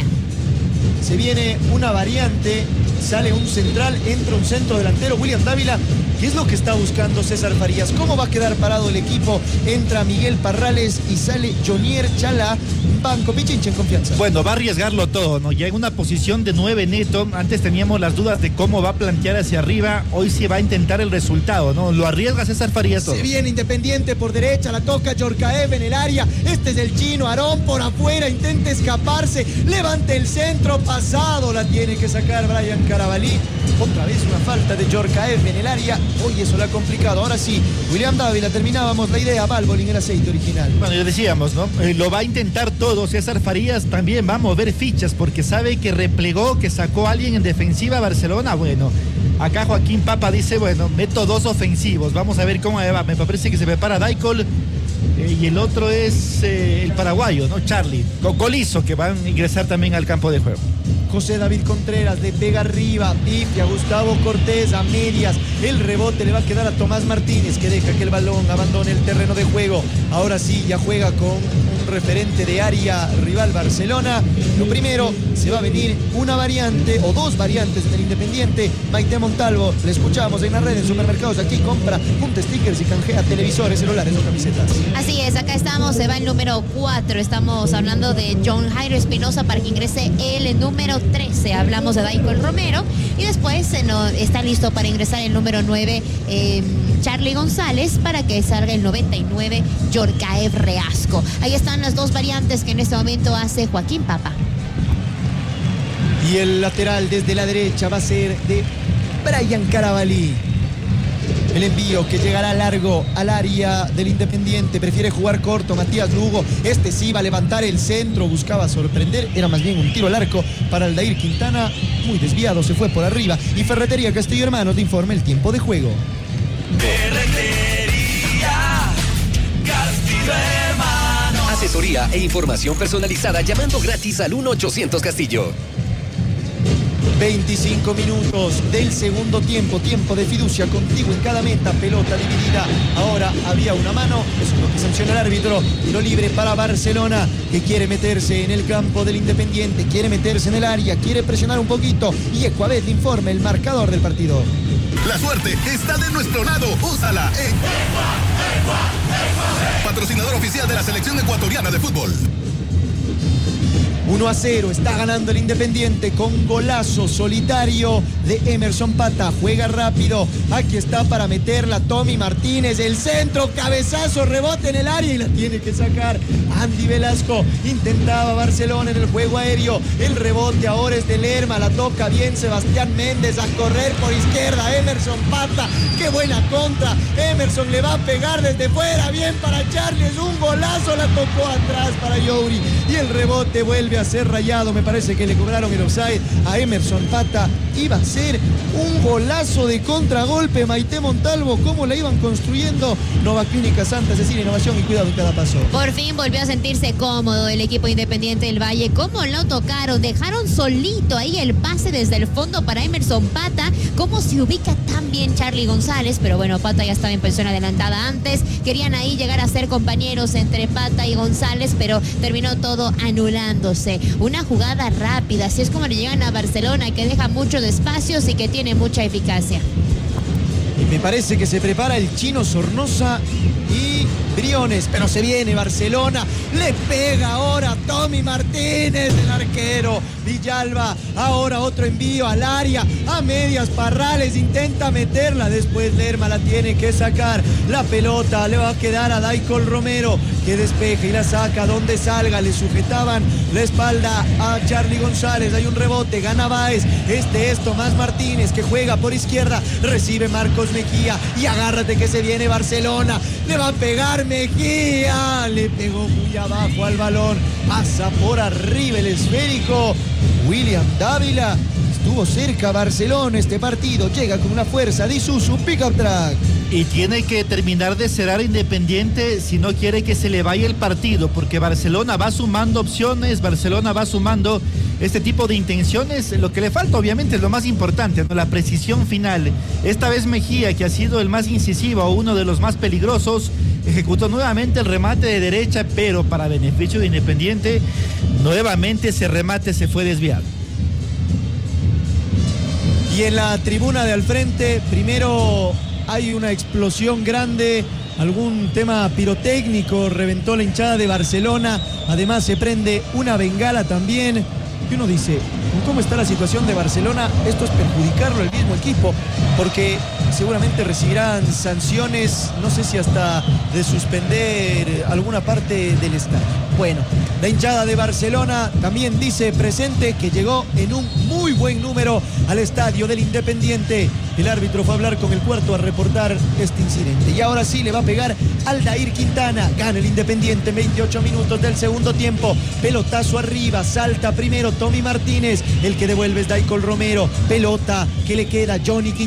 Se viene una variante, sale un central, entra un centro delantero, William Dávila. ¿Qué es lo que está buscando César Farías? ¿Cómo va a quedar parado el equipo? Entra Miguel Parrales y sale Johnny Erchalá. Banco Pichincha en confianza. Bueno, va a arriesgarlo todo, ¿no? Ya en una posición de 9 neto. Antes teníamos las dudas de cómo va a plantear hacia arriba. Hoy sí va a intentar el resultado, ¿no? Lo arriesga César Farías todo. Se viene Independiente por derecha, la toca Djorkaeff en el área. Este es el chino, Aarón por afuera, intenta escaparse. Levanta el centro, pasado, la tiene que sacar Brian Carabalí. Otra vez una falta de Djorkaeff en el área. Hoy eso lo ha complicado. Ahora sí, William Dávila, terminábamos la idea. Valvoline, el aceite original. Bueno, ya decíamos, ¿no? Lo va a intentar todo. César Farías también va a mover fichas porque sabe que replegó, que sacó a alguien en defensiva a Barcelona. Bueno, acá Joaquín Papa dice, bueno, meto 2 ofensivos. Vamos a ver cómo va. Me parece que se prepara Daikol y el otro es el paraguayo, ¿no? Charlie, Colizo, que van a ingresar también al campo de juego. José David Contreras le pega arriba, pifia Gustavo Cortés a medias. El rebote le va a quedar a Tomás Martínez, que deja que el balón abandone el terreno de juego. Ahora sí, ya juega con un referente de área rival Barcelona. Lo primero, se va a venir una variante o dos variantes en el Independiente. Maite Montalvo, le escuchamos en la red, en supermercados. Aquí compra, junta stickers y canjea televisores, celulares o camisetas. Así es, acá estamos, se va el número 4. Estamos hablando de John Jairo Espinosa para que ingrese el número 13. Hablamos de Daicol Romero y después está listo para ingresar el número 9 Charlie González para que salga el 99 Yorkaev Reasco. Ahí están las dos variantes que en este momento hace Joaquín Papa. Y el lateral desde la derecha va a ser de Brian Carabalí. El envío que llegará largo al área del Independiente. Prefiere jugar corto Matías Lugo. Este sí va a levantar el centro. Buscaba sorprender. Era más bien un tiro al arco para Aldair Quintana. Muy desviado, se fue por arriba. Y Ferretería Castillo Hermanos le informa el tiempo de juego. Ferretería Castillo Hermanos. Asesoría e información personalizada llamando gratis al 1-800 Castillo. 25 minutos del segundo tiempo, tiempo de fiducia contigo en cada meta, pelota dividida. Ahora había una mano, eso es lo que sanciona el árbitro. Tiro libre para Barcelona, que quiere meterse en el campo del Independiente, quiere meterse en el área, quiere presionar un poquito. Y Ecuabet informa el marcador del partido. La suerte está de nuestro lado. Úsala en patrocinador oficial de la selección ecuatoriana de fútbol. 1-0, está ganando el Independiente con golazo solitario de Emerson Pata. Juega rápido, aquí está para meterla Tommy Martínez. El centro, cabezazo, rebote en el área y la tiene que sacar Andy Velasco. Intentaba Barcelona en el juego aéreo. El rebote ahora es de Lerma, la toca bien Sebastián Méndez a correr por izquierda. Emerson Pata, qué buena contra. Emerson le va a pegar desde fuera, bien para Charlie, es un golazo, la tocó atrás para Youri. Y el rebote vuelve a ser rayado, me parece que le cobraron el offside a Emerson Pata. Iba a ser un golazo de contragolpe. Maite Montalvo, cómo la iban construyendo. Nova Clínica Santa Cecilia, innovación y cuidado en cada paso. Por fin volvió a sentirse cómodo el equipo Independiente del Valle. Cómo lo tocaron, dejaron solito ahí el pase desde el fondo para Emerson Pata. Cómo se ubica tan bien Charlie González, pero bueno, Pata ya estaba en posición adelantada antes. Querían ahí llegar a ser compañeros entre Pata y González, pero terminó todo anulándose. Una jugada rápida, así es como le llegan a Barcelona, que deja muchos espacios y que tiene mucha eficacia. Y me parece que se prepara el chino Sornosa y Briones, pero se viene Barcelona, le pega ahora Tommy Martínez, el arquero. Villalba, ahora otro envío al área, a medias Parrales, intenta meterla, después Lerma la tiene que sacar. La pelota le va a quedar a Daicol Romero, que despeja y la saca donde salga. Le sujetaban la espalda a Charlie González, hay un rebote, gana Báez. Este es Tomás Martínez, que juega por izquierda, recibe Marcos Mejía y agárrate que se viene Barcelona. Le va a pegar Mejía, le pegó muy abajo al balón, pasa por arriba el esférico. William Dávila, estuvo cerca Barcelona este partido, llega con una fuerza de Isuzu Pickup Track. Y tiene que terminar de cerrar Independiente si no quiere que se le vaya el partido, porque Barcelona va sumando opciones, Barcelona va sumando este tipo de intenciones. Lo que le falta obviamente es lo más importante, ¿no? La precisión final. Esta vez Mejía, que ha sido el más incisivo, uno de los más peligrosos, ejecutó nuevamente el remate de derecha, pero para beneficio de Independiente, nuevamente ese remate se fue desviado. Y en la tribuna de al frente, primero hay una explosión grande, algún tema pirotécnico, reventó la hinchada de Barcelona, además se prende una bengala también. Y uno dice, ¿cómo está la situación de Barcelona? Esto es perjudicarlo al mismo equipo, porque seguramente recibirán sanciones, no sé si hasta de suspender alguna parte del estadio. Bueno, la hinchada de Barcelona también dice presente que llegó en un muy buen número al estadio del Independiente. El árbitro fue a hablar con el cuarto a reportar este incidente. Y ahora sí le va a pegar Aldair Quintana. Gana el Independiente en 28 minutos del segundo tiempo. Pelotazo arriba, salta primero Tommy Martínez. El que devuelve es Daicol Romero. Pelota que le queda a Johnny Quintana.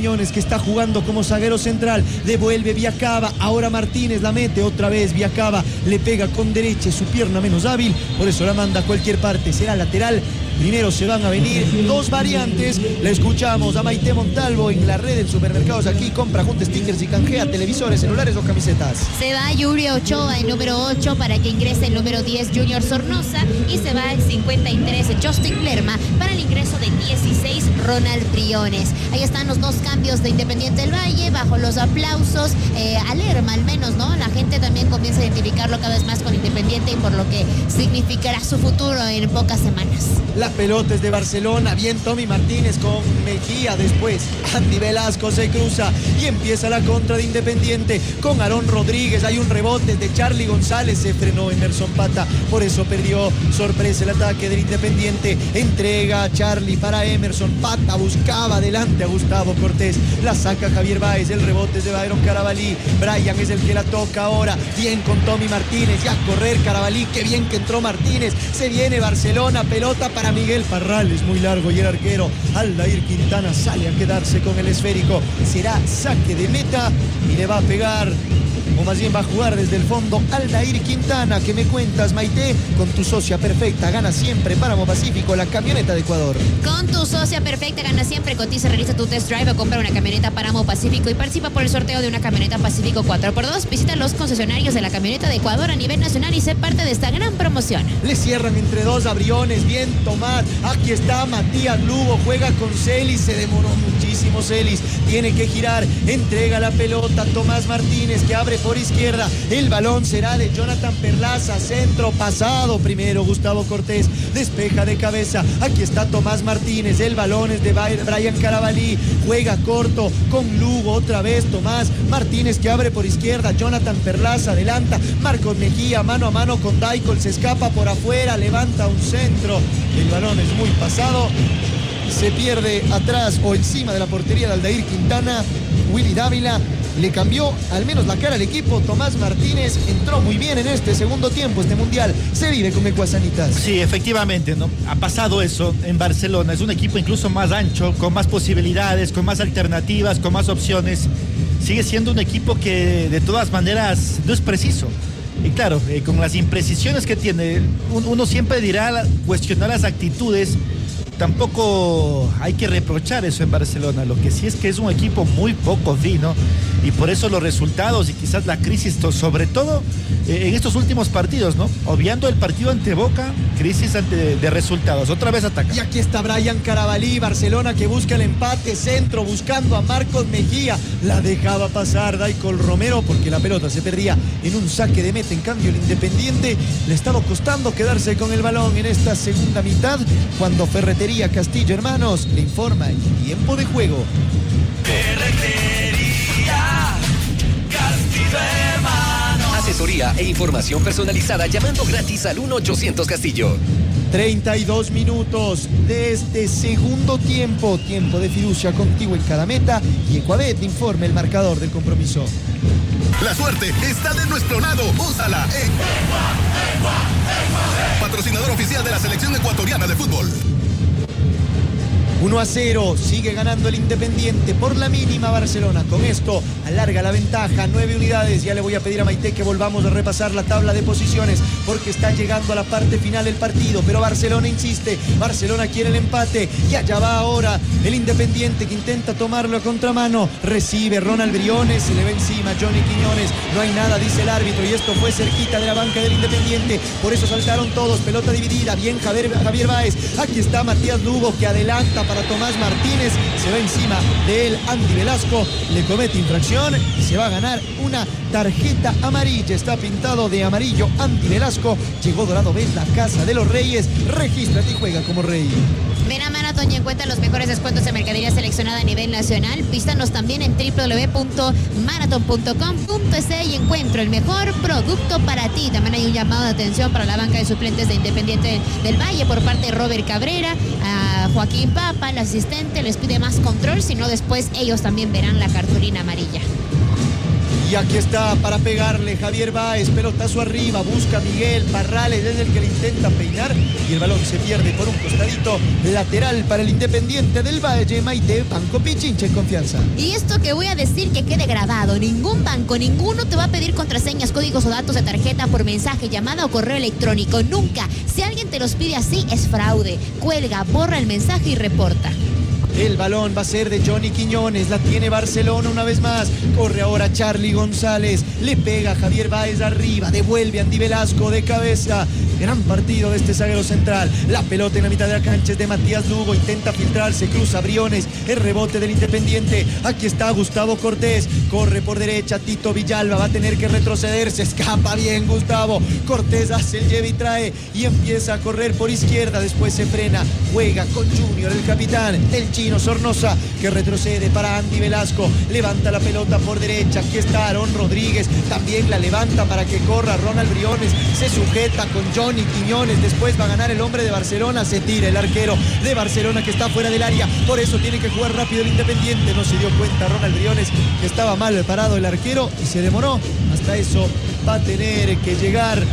Quiñones, que está jugando como zaguero central, devuelve Viacaba, ahora Martínez la mete otra vez, Viacaba le pega con derecha, su pierna menos hábil, por eso la manda a cualquier parte, será lateral. Primero se van a venir dos variantes. La escuchamos a Maite Montalvo en la red de supermercados aquí. Compra junta stickers y canjea televisores, celulares o camisetas. Se va Yuri Ochoa, el número 8, para que ingrese el número 10, Junior Sornosa. Y se va el 53, Justin Lerma, para el ingreso de 16, Ronald Briones. Ahí están los dos cambios de Independiente del Valle, bajo los aplausos a Lerma al menos, ¿no? La gente también comienza a identificarlo cada vez más con Independiente y por lo que significará su futuro en pocas semanas. La pelota es de Barcelona, bien Tommy Martínez con Mejía, después Andy Velasco se cruza y empieza la contra de Independiente con Aarón Rodríguez, hay un rebote de Charlie González, se frenó Emerson Pata, por eso perdió, sorpresa el ataque del Independiente, entrega a Charlie para Emerson, Pata buscaba adelante a Gustavo Cortés, la saca Javier Báez, el rebote es de Byron Carabalí, Brian es el que la toca ahora, bien con Tommy Martínez, ya a correr Carabalí, qué bien que entró Martínez, se viene Barcelona, pelota para Miguel Parrales, muy largo y el arquero Aldair Quintana sale a quedarse con el esférico, será saque de meta y le va a pegar, o más bien va a jugar desde el fondo Aldair Quintana. ¿Qué me cuentas, Maite? Con tu socia perfecta gana siempre Páramo Pacífico, la camioneta de Ecuador. Con tu socia perfecta gana siempre, cotiza, realiza tu test drive o compra una camioneta Páramo Pacífico y participa por el sorteo de una camioneta Pacífico 4x2. Visita los concesionarios de la camioneta de Ecuador a nivel nacional y sé parte de esta gran promoción. Le cierran entre dos a Briones, bien Tomás, aquí está Matías Lugo, juega con Celis, se demoró muchísimo Celis, tiene que girar, entrega la pelota Tomás Martínez que abre por izquierda, el balón será de Jonathan Perlaza, centro pasado, primero Gustavo Cortés, despeja de cabeza, aquí está Tomás Martínez, el balón es de Brian Carabalí, juega corto con Lugo, otra vez Tomás Martínez que abre por izquierda, Jonathan Perlaza adelanta, Marcos Mejía mano a mano con Daikol, se escapa por afuera, levanta un centro, el balón es muy pasado, se pierde atrás o encima de la portería de Aldair Quintana. Willy Dávila le cambió al menos la cara al equipo. Tomás Martínez entró muy bien en este segundo tiempo. Este mundial se vive con Ecuasanitas. Sí, efectivamente, ¿no? Ha pasado eso en Barcelona. Es un equipo incluso más ancho, con más posibilidades, con más alternativas, con más opciones. Sigue siendo un equipo que de todas maneras no es preciso. Y claro, con las imprecisiones que tiene, uno siempre dirá, cuestionar las actitudes. Tampoco hay que reprochar eso en Barcelona. Lo que sí es que es un equipo muy poco fino y por eso los resultados y quizás la crisis, sobre todo en estos últimos partidos, ¿no? Obviando el partido ante Boca, crisis de resultados. Otra vez ataca. Y aquí está Brian Carabalí, Barcelona que busca el empate, centro buscando a Marcos Mejía. La dejaba pasar Daikol Romero porque la pelota se perdía en un saque de meta. En cambio el Independiente le estaba costando quedarse con el balón en esta segunda mitad cuando Ferretería Castillo Hermanos le informa el tiempo de juego. Ferretería Castillo Hermanos. Asesoría e información personalizada llamando gratis al 1-800 Castillo. 32 minutos de este segundo tiempo. Tiempo de fiducia contigo en cada meta. Y Ecuabet informe el marcador del compromiso. La suerte está de nuestro lado. Úsala. Patrocinador oficial de la selección ecuatoriana de fútbol. 1-0, sigue ganando el Independiente por la mínima Barcelona. Con esto alarga la ventaja, 9 unidades. Ya le voy a pedir a Maite que volvamos a repasar la tabla de posiciones porque está llegando a la parte final del partido. Pero Barcelona insiste, Barcelona quiere el empate y allá va ahora el Independiente que intenta tomarlo a contramano. Recibe Ronald Briones, se le va encima Johnny Quiñones. No hay nada, dice el árbitro, y esto fue cerquita de la banca del Independiente. Por eso saltaron todos, pelota dividida, bien Javier Báez. Aquí está Matías Lugo que adelanta para Tomás Martínez, se va encima de él Andy Velasco, le comete infracción y se va a ganar una tarjeta amarilla. Está pintado de amarillo Andy Velasco. Llegó Dorado Bet, la casa de los reyes. Regístrate y juega como rey. Ven a Marathon y encuentra los mejores descuentos de mercadería seleccionada a nivel nacional. Vístanos también en www.marathon.com.es y encuentro el mejor producto para ti. También hay un llamado de atención para la banca de suplentes de Independiente del Valle por parte de Robert Cabrera. A Joaquín Papa, el asistente, les pide más control, si no después ellos también verán la cartulina amarilla. Y aquí está para pegarle Javier Báez, pelotazo arriba, busca Miguel Parrales, es el que le intenta peinar y el balón se pierde por un costadito. Lateral para el Independiente del Valle, Maite, Banco Pichincha en confianza. Y esto que voy a decir que quede grabado, ningún banco, ninguno te va a pedir contraseñas, códigos o datos de tarjeta por mensaje, llamada o correo electrónico, nunca. Si alguien te los pide así, es fraude. Cuelga, borra el mensaje y reporta. El balón va a ser de Johnny Quiñones, la tiene Barcelona una vez más, corre ahora Charlie González, le pega Javier Báez arriba, devuelve Andy Velasco de cabeza, gran partido de este zaguero central, la pelota en la mitad de la cancha es de Matías Lugo, intenta filtrarse, cruza Briones, el rebote del Independiente, aquí está Gustavo Cortés, corre por derecha Tito Villalba, va a tener que retroceder, se escapa bien Gustavo, Cortés hace el lleve y trae y empieza a correr por izquierda, después se frena, juega con Junior, el capitán, el Chino Sornosa, que retrocede para Andy Velasco, levanta la pelota por derecha, aquí está Aarón Rodríguez, también la levanta para que corra Ronald Briones, se sujeta con Johnny Quiñones, después va a ganar el hombre de Barcelona, se tira el arquero de Barcelona que está fuera del área, por eso tiene que jugar rápido el Independiente, no se dio cuenta Ronald Briones que estaba mal parado el arquero y se demoró, hasta eso va a tener que llegar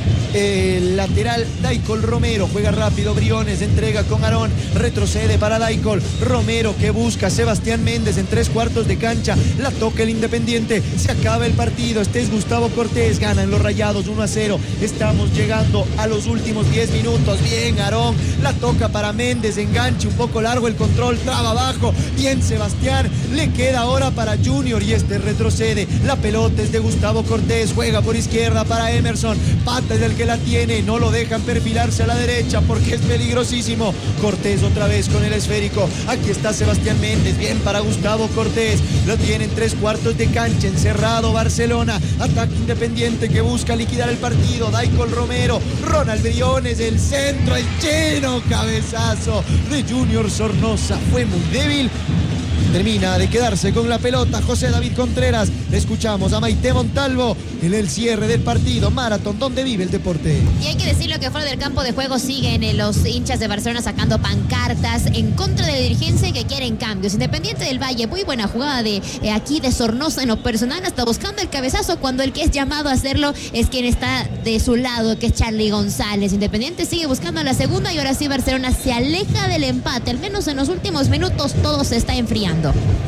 el lateral Daicol Romero, juega rápido Briones, entrega con Aarón, retrocede para Daicol, Romero que busca a Sebastián Méndez en 3/4 de cancha, la toca el Independiente, se acaba el partido, este es Gustavo Cortés, ganan los Rayados 1-0, estamos llegando a los últimos 10 minutos, bien Aarón, la toca para Méndez, enganche un poco largo el control, traba abajo, bien Sebastián, le queda ahora para Junior y este retrocede, la pelota es de Gustavo Cortés, juega por izquierda para Emerson, Pata es el que la tiene, no lo dejan perfilarse a la derecha porque es peligrosísimo, Cortés otra vez con el esférico, aquí está Sebastián Méndez, bien para Gustavo Cortés, lo tiene en 3/4 de cancha, encerrado Barcelona, ataque Independiente que busca liquidar el partido, Daicol Romero, Ronald Briones, el centro, el Chino, cabezazo de Junior Sornosa, fue muy débil. Termina de quedarse con la pelota José David Contreras. Escuchamos a Maite Montalvo en el cierre del partido. Maratón, donde vive el deporte. Y hay que decirlo que fuera del campo de juego siguen los hinchas de Barcelona sacando pancartas en contra de la dirigencia que quieren cambios. Independiente del Valle, muy buena jugada de aquí de Sornosa en lo personal, hasta buscando el cabezazo cuando el que es llamado a hacerlo es quien está de su lado, que es Charlie González. Independiente sigue buscando la segunda y ahora sí Barcelona se aleja del empate. Al menos en los últimos minutos todo se está enfriando.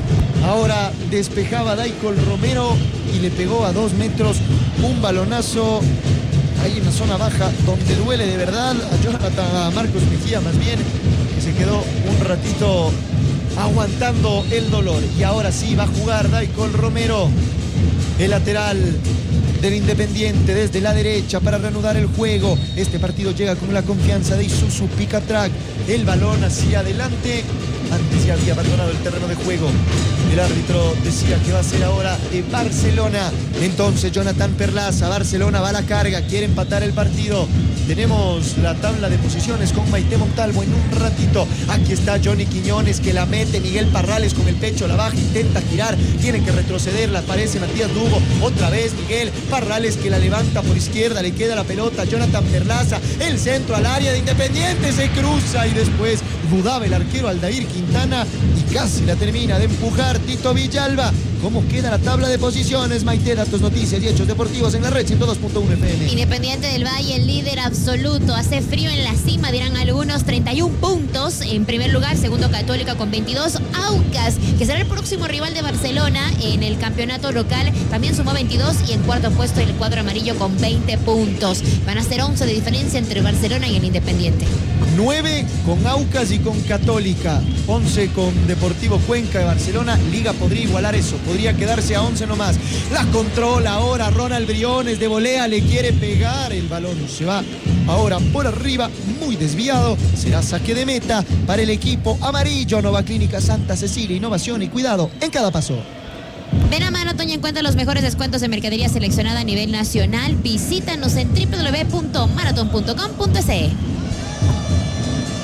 Ahora despejaba Daicol Romero y le pegó a 2 metros un balonazo ahí en la zona baja donde duele de verdad a Marcos Mejía más bien, que se quedó un ratito aguantando el dolor. Y ahora sí va a jugar Daicol Romero, el lateral del Independiente desde la derecha para reanudar el juego. Este partido llega con la confianza de Isuzu Picatrack. El balón hacia adelante. Antes ya había abandonado el terreno de juego. El árbitro decía que va a ser ahora de Barcelona. Entonces Jonathan Perlaza, Barcelona va a la carga, quiere empatar el partido. Tenemos la tabla de posiciones con Maite Montalvo en un ratito. Aquí está Johnny Quiñones que la mete, Miguel Parrales con el pecho, la baja, intenta girar, tiene que retroceder, la aparece Matías Lugo, otra vez Miguel Parrales que la levanta por izquierda, le queda la pelota, Jonathan Perlaza, el centro al área de Independiente, se cruza y después dudaba el arquero Aldair Quintana y casi la termina de empujar Tito Villalba. ¿Cómo queda la tabla de posiciones? Maite, datos, noticias y hechos deportivos en la red 102.1 FM. Independiente del Valle, el líder absoluto. Hace frío en la cima, dirán algunos. 31 puntos en primer lugar. Segundo, Católica con 22. Aucas, que será el próximo rival de Barcelona en el campeonato local, también sumó 22. Y en cuarto puesto el cuadro amarillo con 20 puntos. Van a ser 11 de diferencia entre Barcelona y el Independiente. 9 con Aucas y con Católica. 11 con Deportivo Cuenca de Barcelona. Liga podría igualar eso. Podría quedarse a 11 nomás. La controla ahora Ronald Briones de volea, le quiere pegar, el balón se va ahora por arriba, muy desviado, será saque de meta para el equipo amarillo. Nova Clínica Santa Cecilia, innovación y cuidado en cada paso. Ven a Maratón y encuentra los mejores descuentos de mercadería seleccionada a nivel nacional. Visítanos en www.maraton.com.es.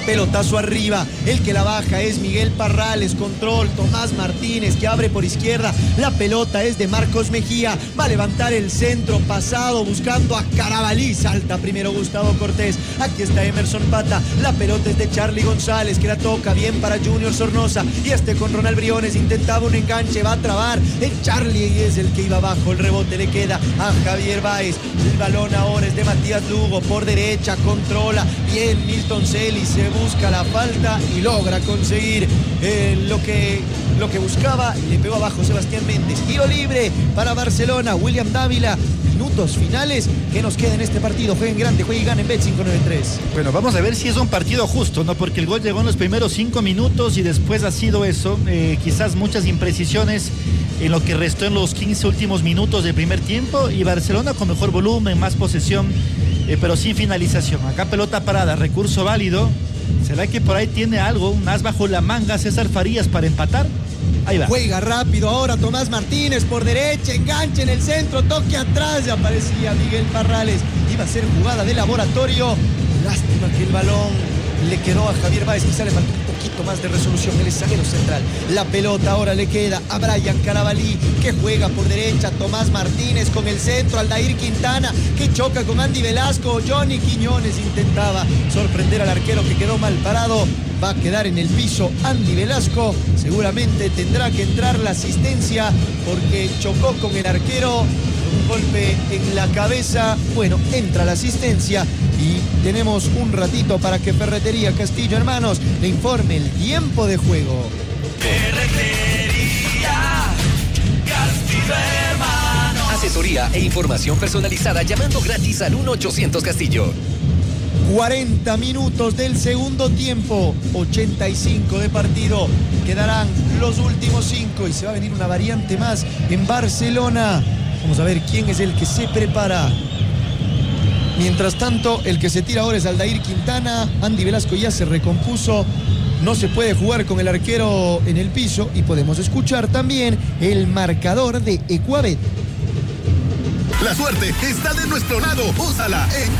pelotazo arriba, el que la baja es Miguel Parrales, control, Tomás Martínez que abre por izquierda, la pelota es de Marcos Mejía, va a levantar el centro pasado buscando a Carabalí, salta primero Gustavo Cortés, aquí está Emerson Pata, la pelota es de Charlie González que la toca bien para Junior Sornosa y con Ronald Briones intentaba un enganche, va a trabar el Charlie y es el que iba abajo, el rebote le queda a Javier Báez, el balón ahora es de Matías Lugo, por derecha controla bien Milton Celis, se busca la falta y logra conseguir lo que buscaba, le pegó abajo Sebastián Méndez, tiro libre para Barcelona, William Dávila, minutos finales que nos queda en este partido, jueguen grande, jueguen y ganen Bet593. Bueno, vamos a ver si es un partido justo, ¿no? Porque el gol llegó en los primeros 5 minutos y después ha sido eso, quizás muchas imprecisiones en lo que restó en los 15 últimos minutos del primer tiempo y Barcelona con mejor volumen, más posesión, pero sin finalización. Acá pelota parada, recurso válido. ¿Será que por ahí tiene algo, un as bajo la manga César Farías para empatar? Ahí va. Juega rápido ahora Tomás Martínez por derecha, enganche en el centro, toque atrás, ya aparecía Miguel Parrales. Iba a ser jugada de laboratorio. Lástima que el balón le quedó a Javier Báez, quizá le faltó un poquito más de resolución, el zaguero central. La pelota ahora le queda a Brian Carabalí, que juega por derecha, Tomás Martínez con el centro, Aldair Quintana, que choca con Andy Velasco, Johnny Quiñones intentaba sorprender al arquero que quedó mal parado, va a quedar en el piso Andy Velasco, seguramente tendrá que entrar la asistencia porque chocó con el arquero, un golpe en la cabeza, bueno, entra la asistencia y tenemos un ratito para que Ferretería Castillo Hermanos le informe el tiempo de juego. Ferretería Castillo Hermanos. Asesoría e información personalizada llamando gratis al 1-800 Castillo. 40 minutos del segundo tiempo, 85 de partido, quedarán los últimos 5 y se va a venir una variante más en Barcelona. Vamos a ver quién es el que se prepara. Mientras tanto, el que se tira ahora es Aldair Quintana. Andy Velasco ya se recompuso. No se puede jugar con el arquero en el piso y podemos escuchar también el marcador de Ecuabet. La suerte está de nuestro lado. Úsala en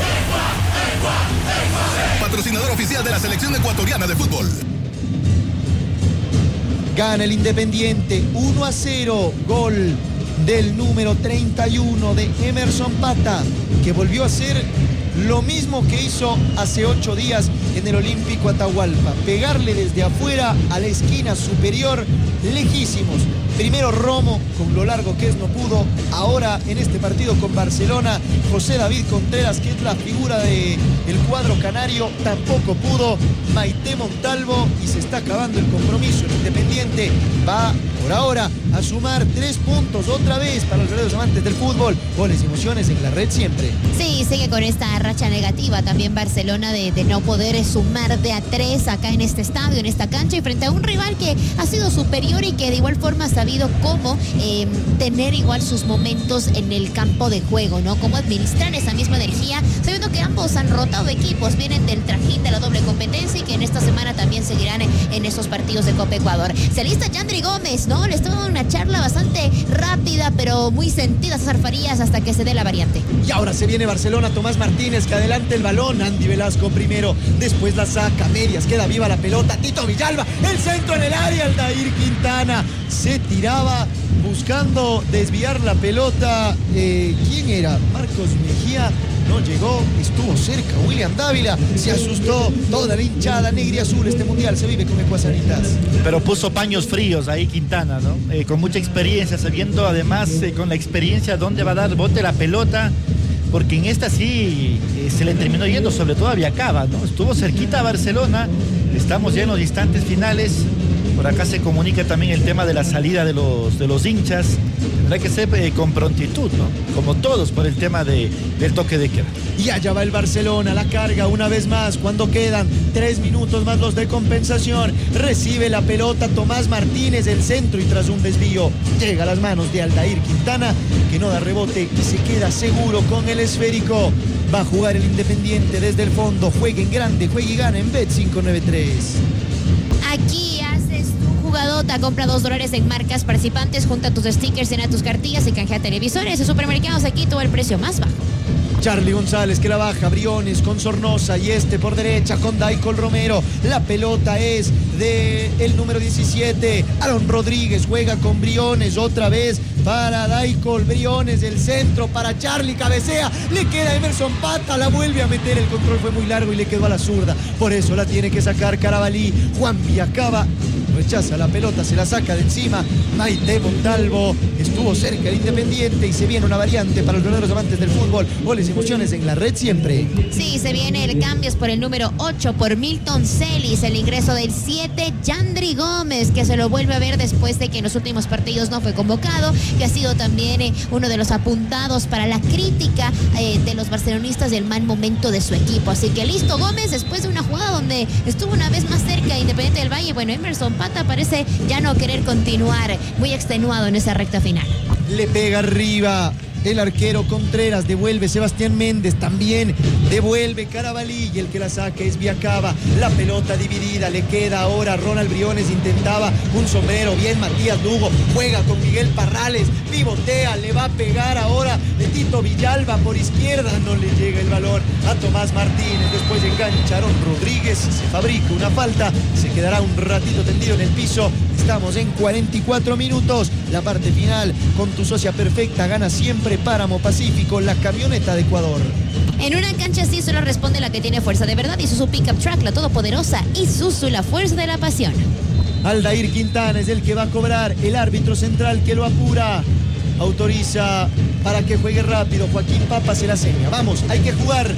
patrocinador oficial de la selección ecuatoriana de fútbol. Gana el Independiente 1-0. Gol del número 31 de Emerson Pata, que volvió a hacer lo mismo que hizo hace 8 días en el Olímpico Atahualpa, pegarle desde afuera a la esquina superior, lejísimos. Primero Romo, con lo largo que es no pudo. Ahora en este partido con Barcelona, José David Contreras, que es la figura del cuadro canario, tampoco pudo. Maite Montalvo, y se está acabando el compromiso. El Independiente va por ahora a sumar 3 puntos otra vez para los verdaderos amantes del fútbol. Goles y emociones en la red siempre. Sí, sigue con esta racha negativa también Barcelona de no poder sumar de a 3 acá en este estadio, en esta cancha, y frente a un rival que ha sido superior y que de igual forma ha sabido cómo tener igual sus momentos en el campo de juego, ¿no? Cómo administrar esa misma energía, sabiendo que ambos han rotado equipos, vienen del trajín de la doble competencia y que en esta semana también seguirán en esos partidos de Copa Ecuador. Se alista Yandri Gómez, ¿no? Le estuvo dando una charla bastante rápida, pero muy sentida a César Farías hasta que se dé la variante. Y ahora se viene Barcelona, Tomás Martínez, que adelanta el balón, Andy Velasco primero, después la saca, medias, queda viva la pelota, Tito Villalba, el centro en el área, Aldair Quintana, se tiraba buscando desviar la pelota, ¿quién era? Marcos Mejía, no llegó, estuvo cerca, William Dávila, se asustó, toda la hinchada negra y azul, este mundial se vive con Ecuasanitas. Pero puso paños fríos ahí Quintana, ¿no? Con mucha experiencia, sabiendo además con la experiencia dónde va a dar bote la pelota, porque en esta sí se le terminó yendo, sobre todo a Viacaba, ¿no? Estuvo cerquita a Barcelona, estamos ya en los instantes finales. Por acá se comunica también el tema de la salida de los hinchas. Tendrá que ser con prontitud, ¿no? Como todos, por el tema del toque de queda. Y allá va el Barcelona, la carga una vez más cuando quedan 3 minutos más los de compensación. Recibe la pelota Tomás Martínez, el centro, y tras un desvío llega a las manos de Aldair Quintana, que no da rebote y se queda seguro con el esférico. Va a jugar el Independiente desde el fondo. Juegue en grande, juegue y gana en Bet593. Aquí haces tu jugadota, compra $2 en marcas participantes, junta tus stickers, llena tus cartillas y canjea televisores. En Supermercados aquí todo el precio más bajo. Charly González que la baja, Briones con Sornosa y por derecha con Daicol Romero. La pelota es de el número 17, Aaron Rodríguez juega con Briones otra vez para Daicol, Briones del centro para Charly, cabecea, le queda Emerson Pata, la vuelve a meter, el control fue muy largo y le quedó a la zurda, por eso la tiene que sacar Carabalí. Juan Villacaba rechaza la pelota, se la saca de encima. Maite Montalvo estuvo cerca el Independiente y se viene una variante para los verdaderos amantes del fútbol. Goles y emociones en la red siempre. Sí, se viene el cambio por el número 8 por Milton Celis, el ingreso del 7 Yandri Gómez, que se lo vuelve a ver después de que en los últimos partidos no fue convocado, que ha sido también uno de los apuntados para la crítica de los barcelonistas del mal momento de su equipo. Así que listo Gómez, después de una jugada donde estuvo una vez más cerca de Independiente del Valle. Bueno, Emerson Pata parece ya no querer continuar, muy extenuado en esa recta final. Le pega arriba el arquero Contreras, devuelve Sebastián Méndez, también devuelve Carabalí y el que la saca es Villacaba. La pelota dividida, le queda ahora Ronald Briones, intentaba un sombrero, bien Matías Lugo, juega con Miguel Parrales, pivotea, le va a pegar ahora de Tito Villalba por izquierda, no le llega el balón a Tomás Martínez, después engancharon Rodríguez, se fabrica una falta, se quedará un ratito tendido en el piso. Estamos en 44 minutos, la parte final con tu socia perfecta, gana siempre Páramo Pacífico, la camioneta de Ecuador. En una cancha así solo responde la que tiene fuerza de verdad. Isuzu Pickup Truck, la todopoderosa Isuzu, la fuerza de la pasión. Aldair Quintana es el que va a cobrar, el árbitro central que lo apura, autoriza para que juegue rápido. Joaquín Papa se la seña, vamos, hay que jugar,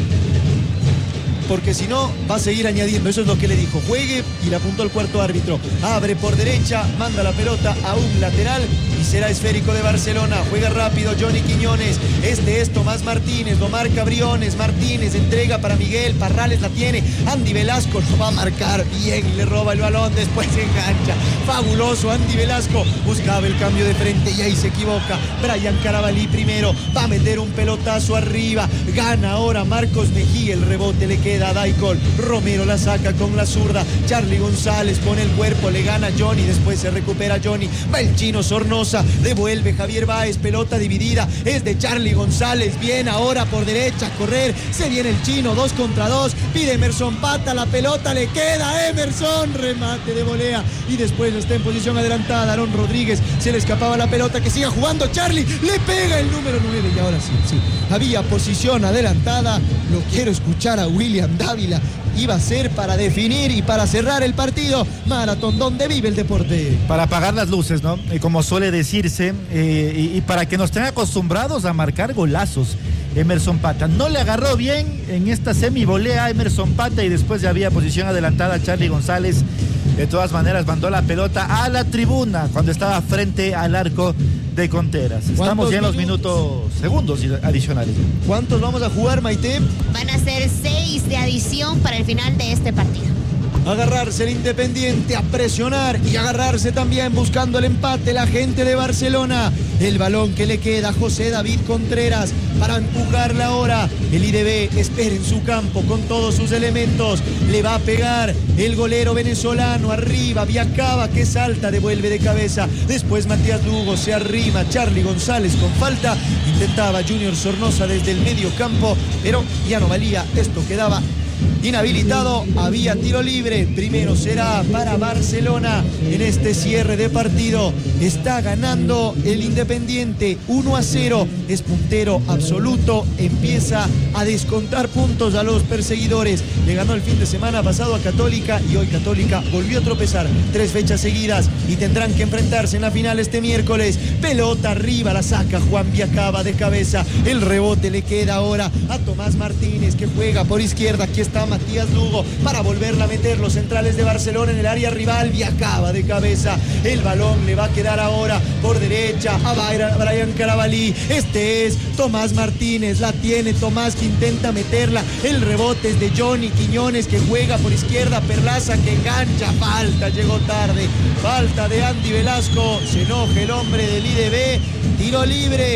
porque si no va a seguir añadiendo. Eso es lo que le dijo, juegue, y le apuntó el cuarto árbitro. Abre por derecha, manda la pelota a un lateral y será esférico de Barcelona. Juega rápido Johnny Quiñones, este es Tomás Martínez, lo marca Briones, Martínez entrega para Miguel, Parrales la tiene, Andy Velasco lo va a marcar bien, le roba el balón, después se engancha, fabuloso Andy Velasco, buscaba el cambio de frente y ahí se equivoca. Brian Carabalí primero, va a meter un pelotazo arriba, gana ahora Marcos Mejía, el rebote le queda a Daicol, Romero la saca con la zurda, Charly González pone el cuerpo, le gana Johnny, después se recupera Johnny, va el chino Sornosa, devuelve Javier Báez, pelota dividida, es de Charly González, bien ahora por derecha a correr, se viene el chino, 2 contra 2, pide Emerson Pata, la pelota le queda a Emerson, remate de volea y después está en posición adelantada, Aaron Rodríguez, se le escapaba la pelota, que siga jugando Charly, le pega el número 9 y ahora sí, había posición adelantada, lo quiero escuchar a William Dávila, iba a ser para definir y para cerrar el partido. Maratón, donde vive el deporte. Para apagar las luces, ¿no? Como suele decirse, y para que nos tengan acostumbrados a marcar golazos. Emerson Pata no le agarró bien en esta semivolea a Emerson Pata y después ya había posición adelantada a Charly González. De todas maneras mandó la pelota a la tribuna cuando estaba frente al arco de Contreras. Estamos ya en los segundos adicionales. ¿Cuántos vamos a jugar, Maite? Van a ser 6 de adición para el final de este partido. Agarrarse el Independiente, a presionar y agarrarse también buscando el empate la gente de Barcelona. El balón que le queda a José David Contreras para empujarla ahora. El IDB espera en su campo con todos sus elementos. Le va a pegar el golero venezolano arriba. Villacaba que salta, devuelve de cabeza. Después Matías Lugo se arrima. Charly González con falta. Intentaba Junior Sornosa desde el medio campo, pero ya no valía. Esto quedaba inhabilitado, había tiro libre. Primero será para Barcelona en este cierre de partido. Está ganando el Independiente 1-0, es puntero absoluto, empieza a descontar puntos a los perseguidores. Le ganó el fin de semana pasado a Católica y hoy Católica volvió a tropezar 3 fechas seguidas y tendrán que enfrentarse en la final este miércoles. Pelota arriba, la saca Juan Villacaba de cabeza, el rebote le queda ahora a Tomás Martínez que juega por izquierda. Aquí está Matías Lugo para volverla a meter los centrales de Barcelona en el área rival. Villacaba de cabeza, el balón le va a quedar ahora por derecha a Brian Carabalí. Este es Tomás Martínez, la tiene Tomás que intenta meterla, el rebote es de Johnny Quiñones que juega por izquierda, Perlaza que engancha, falta, llegó tarde, falta de Andy Velasco, se enoja el hombre del IDB, tiro libre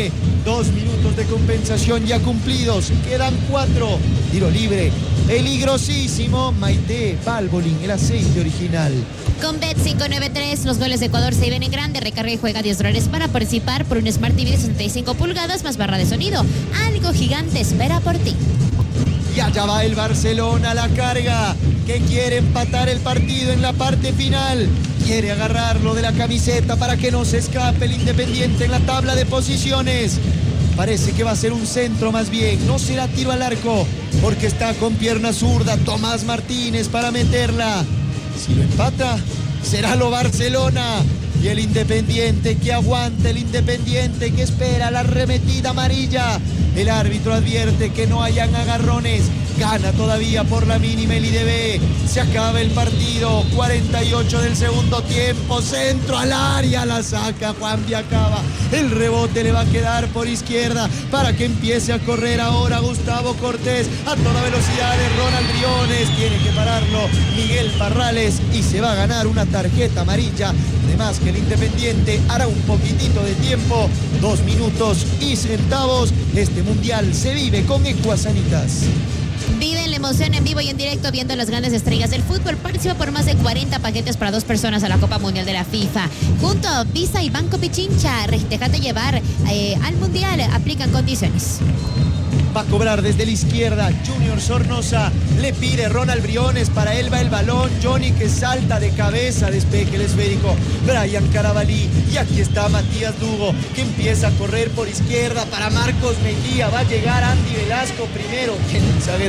2 minutos de compensación ya cumplidos. Quedan 4. Tiro libre. Peligrosísimo. Maite Valvoline, el aceite original. Con Bet593, los goles de Ecuador se viven en grande. Recarga y juega $10 para participar por un Smart TV de 65 pulgadas más barra de sonido. Algo gigante espera por ti. Y allá va el Barcelona a la carga, que quiere empatar el partido en la parte final. Quiere agarrarlo de la camiseta para que no se escape el Independiente en la tabla de posiciones. Parece que va a ser un centro más bien, no será tiro al arco, porque está con pierna zurda Tomás Martínez para meterla. Si lo empata, será lo Barcelona. Y el Independiente que aguanta, el Independiente que espera la arremetida amarilla. El árbitro advierte que no hayan agarrones. Gana todavía por la mínima el IDB. Se acaba el partido. 48 del segundo tiempo. Centro al área. La saca Juan Viacaba. El rebote le va a quedar por izquierda para que empiece a correr ahora Gustavo Cortés. A toda velocidad de Ronald Briones. Tiene que pararlo Miguel Parrales y se va a ganar una tarjeta amarilla. Además que el Independiente hará un poquitito de tiempo. 2 minutos y centavos. Este mundial se vive con Ecuasanitas. Vive la emoción en vivo y en directo viendo las grandes estrellas del fútbol. Participa por más de 40 paquetes para 2 personas a la Copa Mundial de la FIFA. Junto a Visa y Banco Pichincha, déjate llevar al Mundial. Aplican condiciones. Va a cobrar desde la izquierda Junior Sornosa. Le pide Ronald Briones. Para él va el balón. Johnny que salta de cabeza. Despeje el esférico. Brian Carabalí. Y aquí está Matías Lugo, que empieza a correr por izquierda para Marcos Mejía. Va a llegar Andy Velasco primero. El zaguero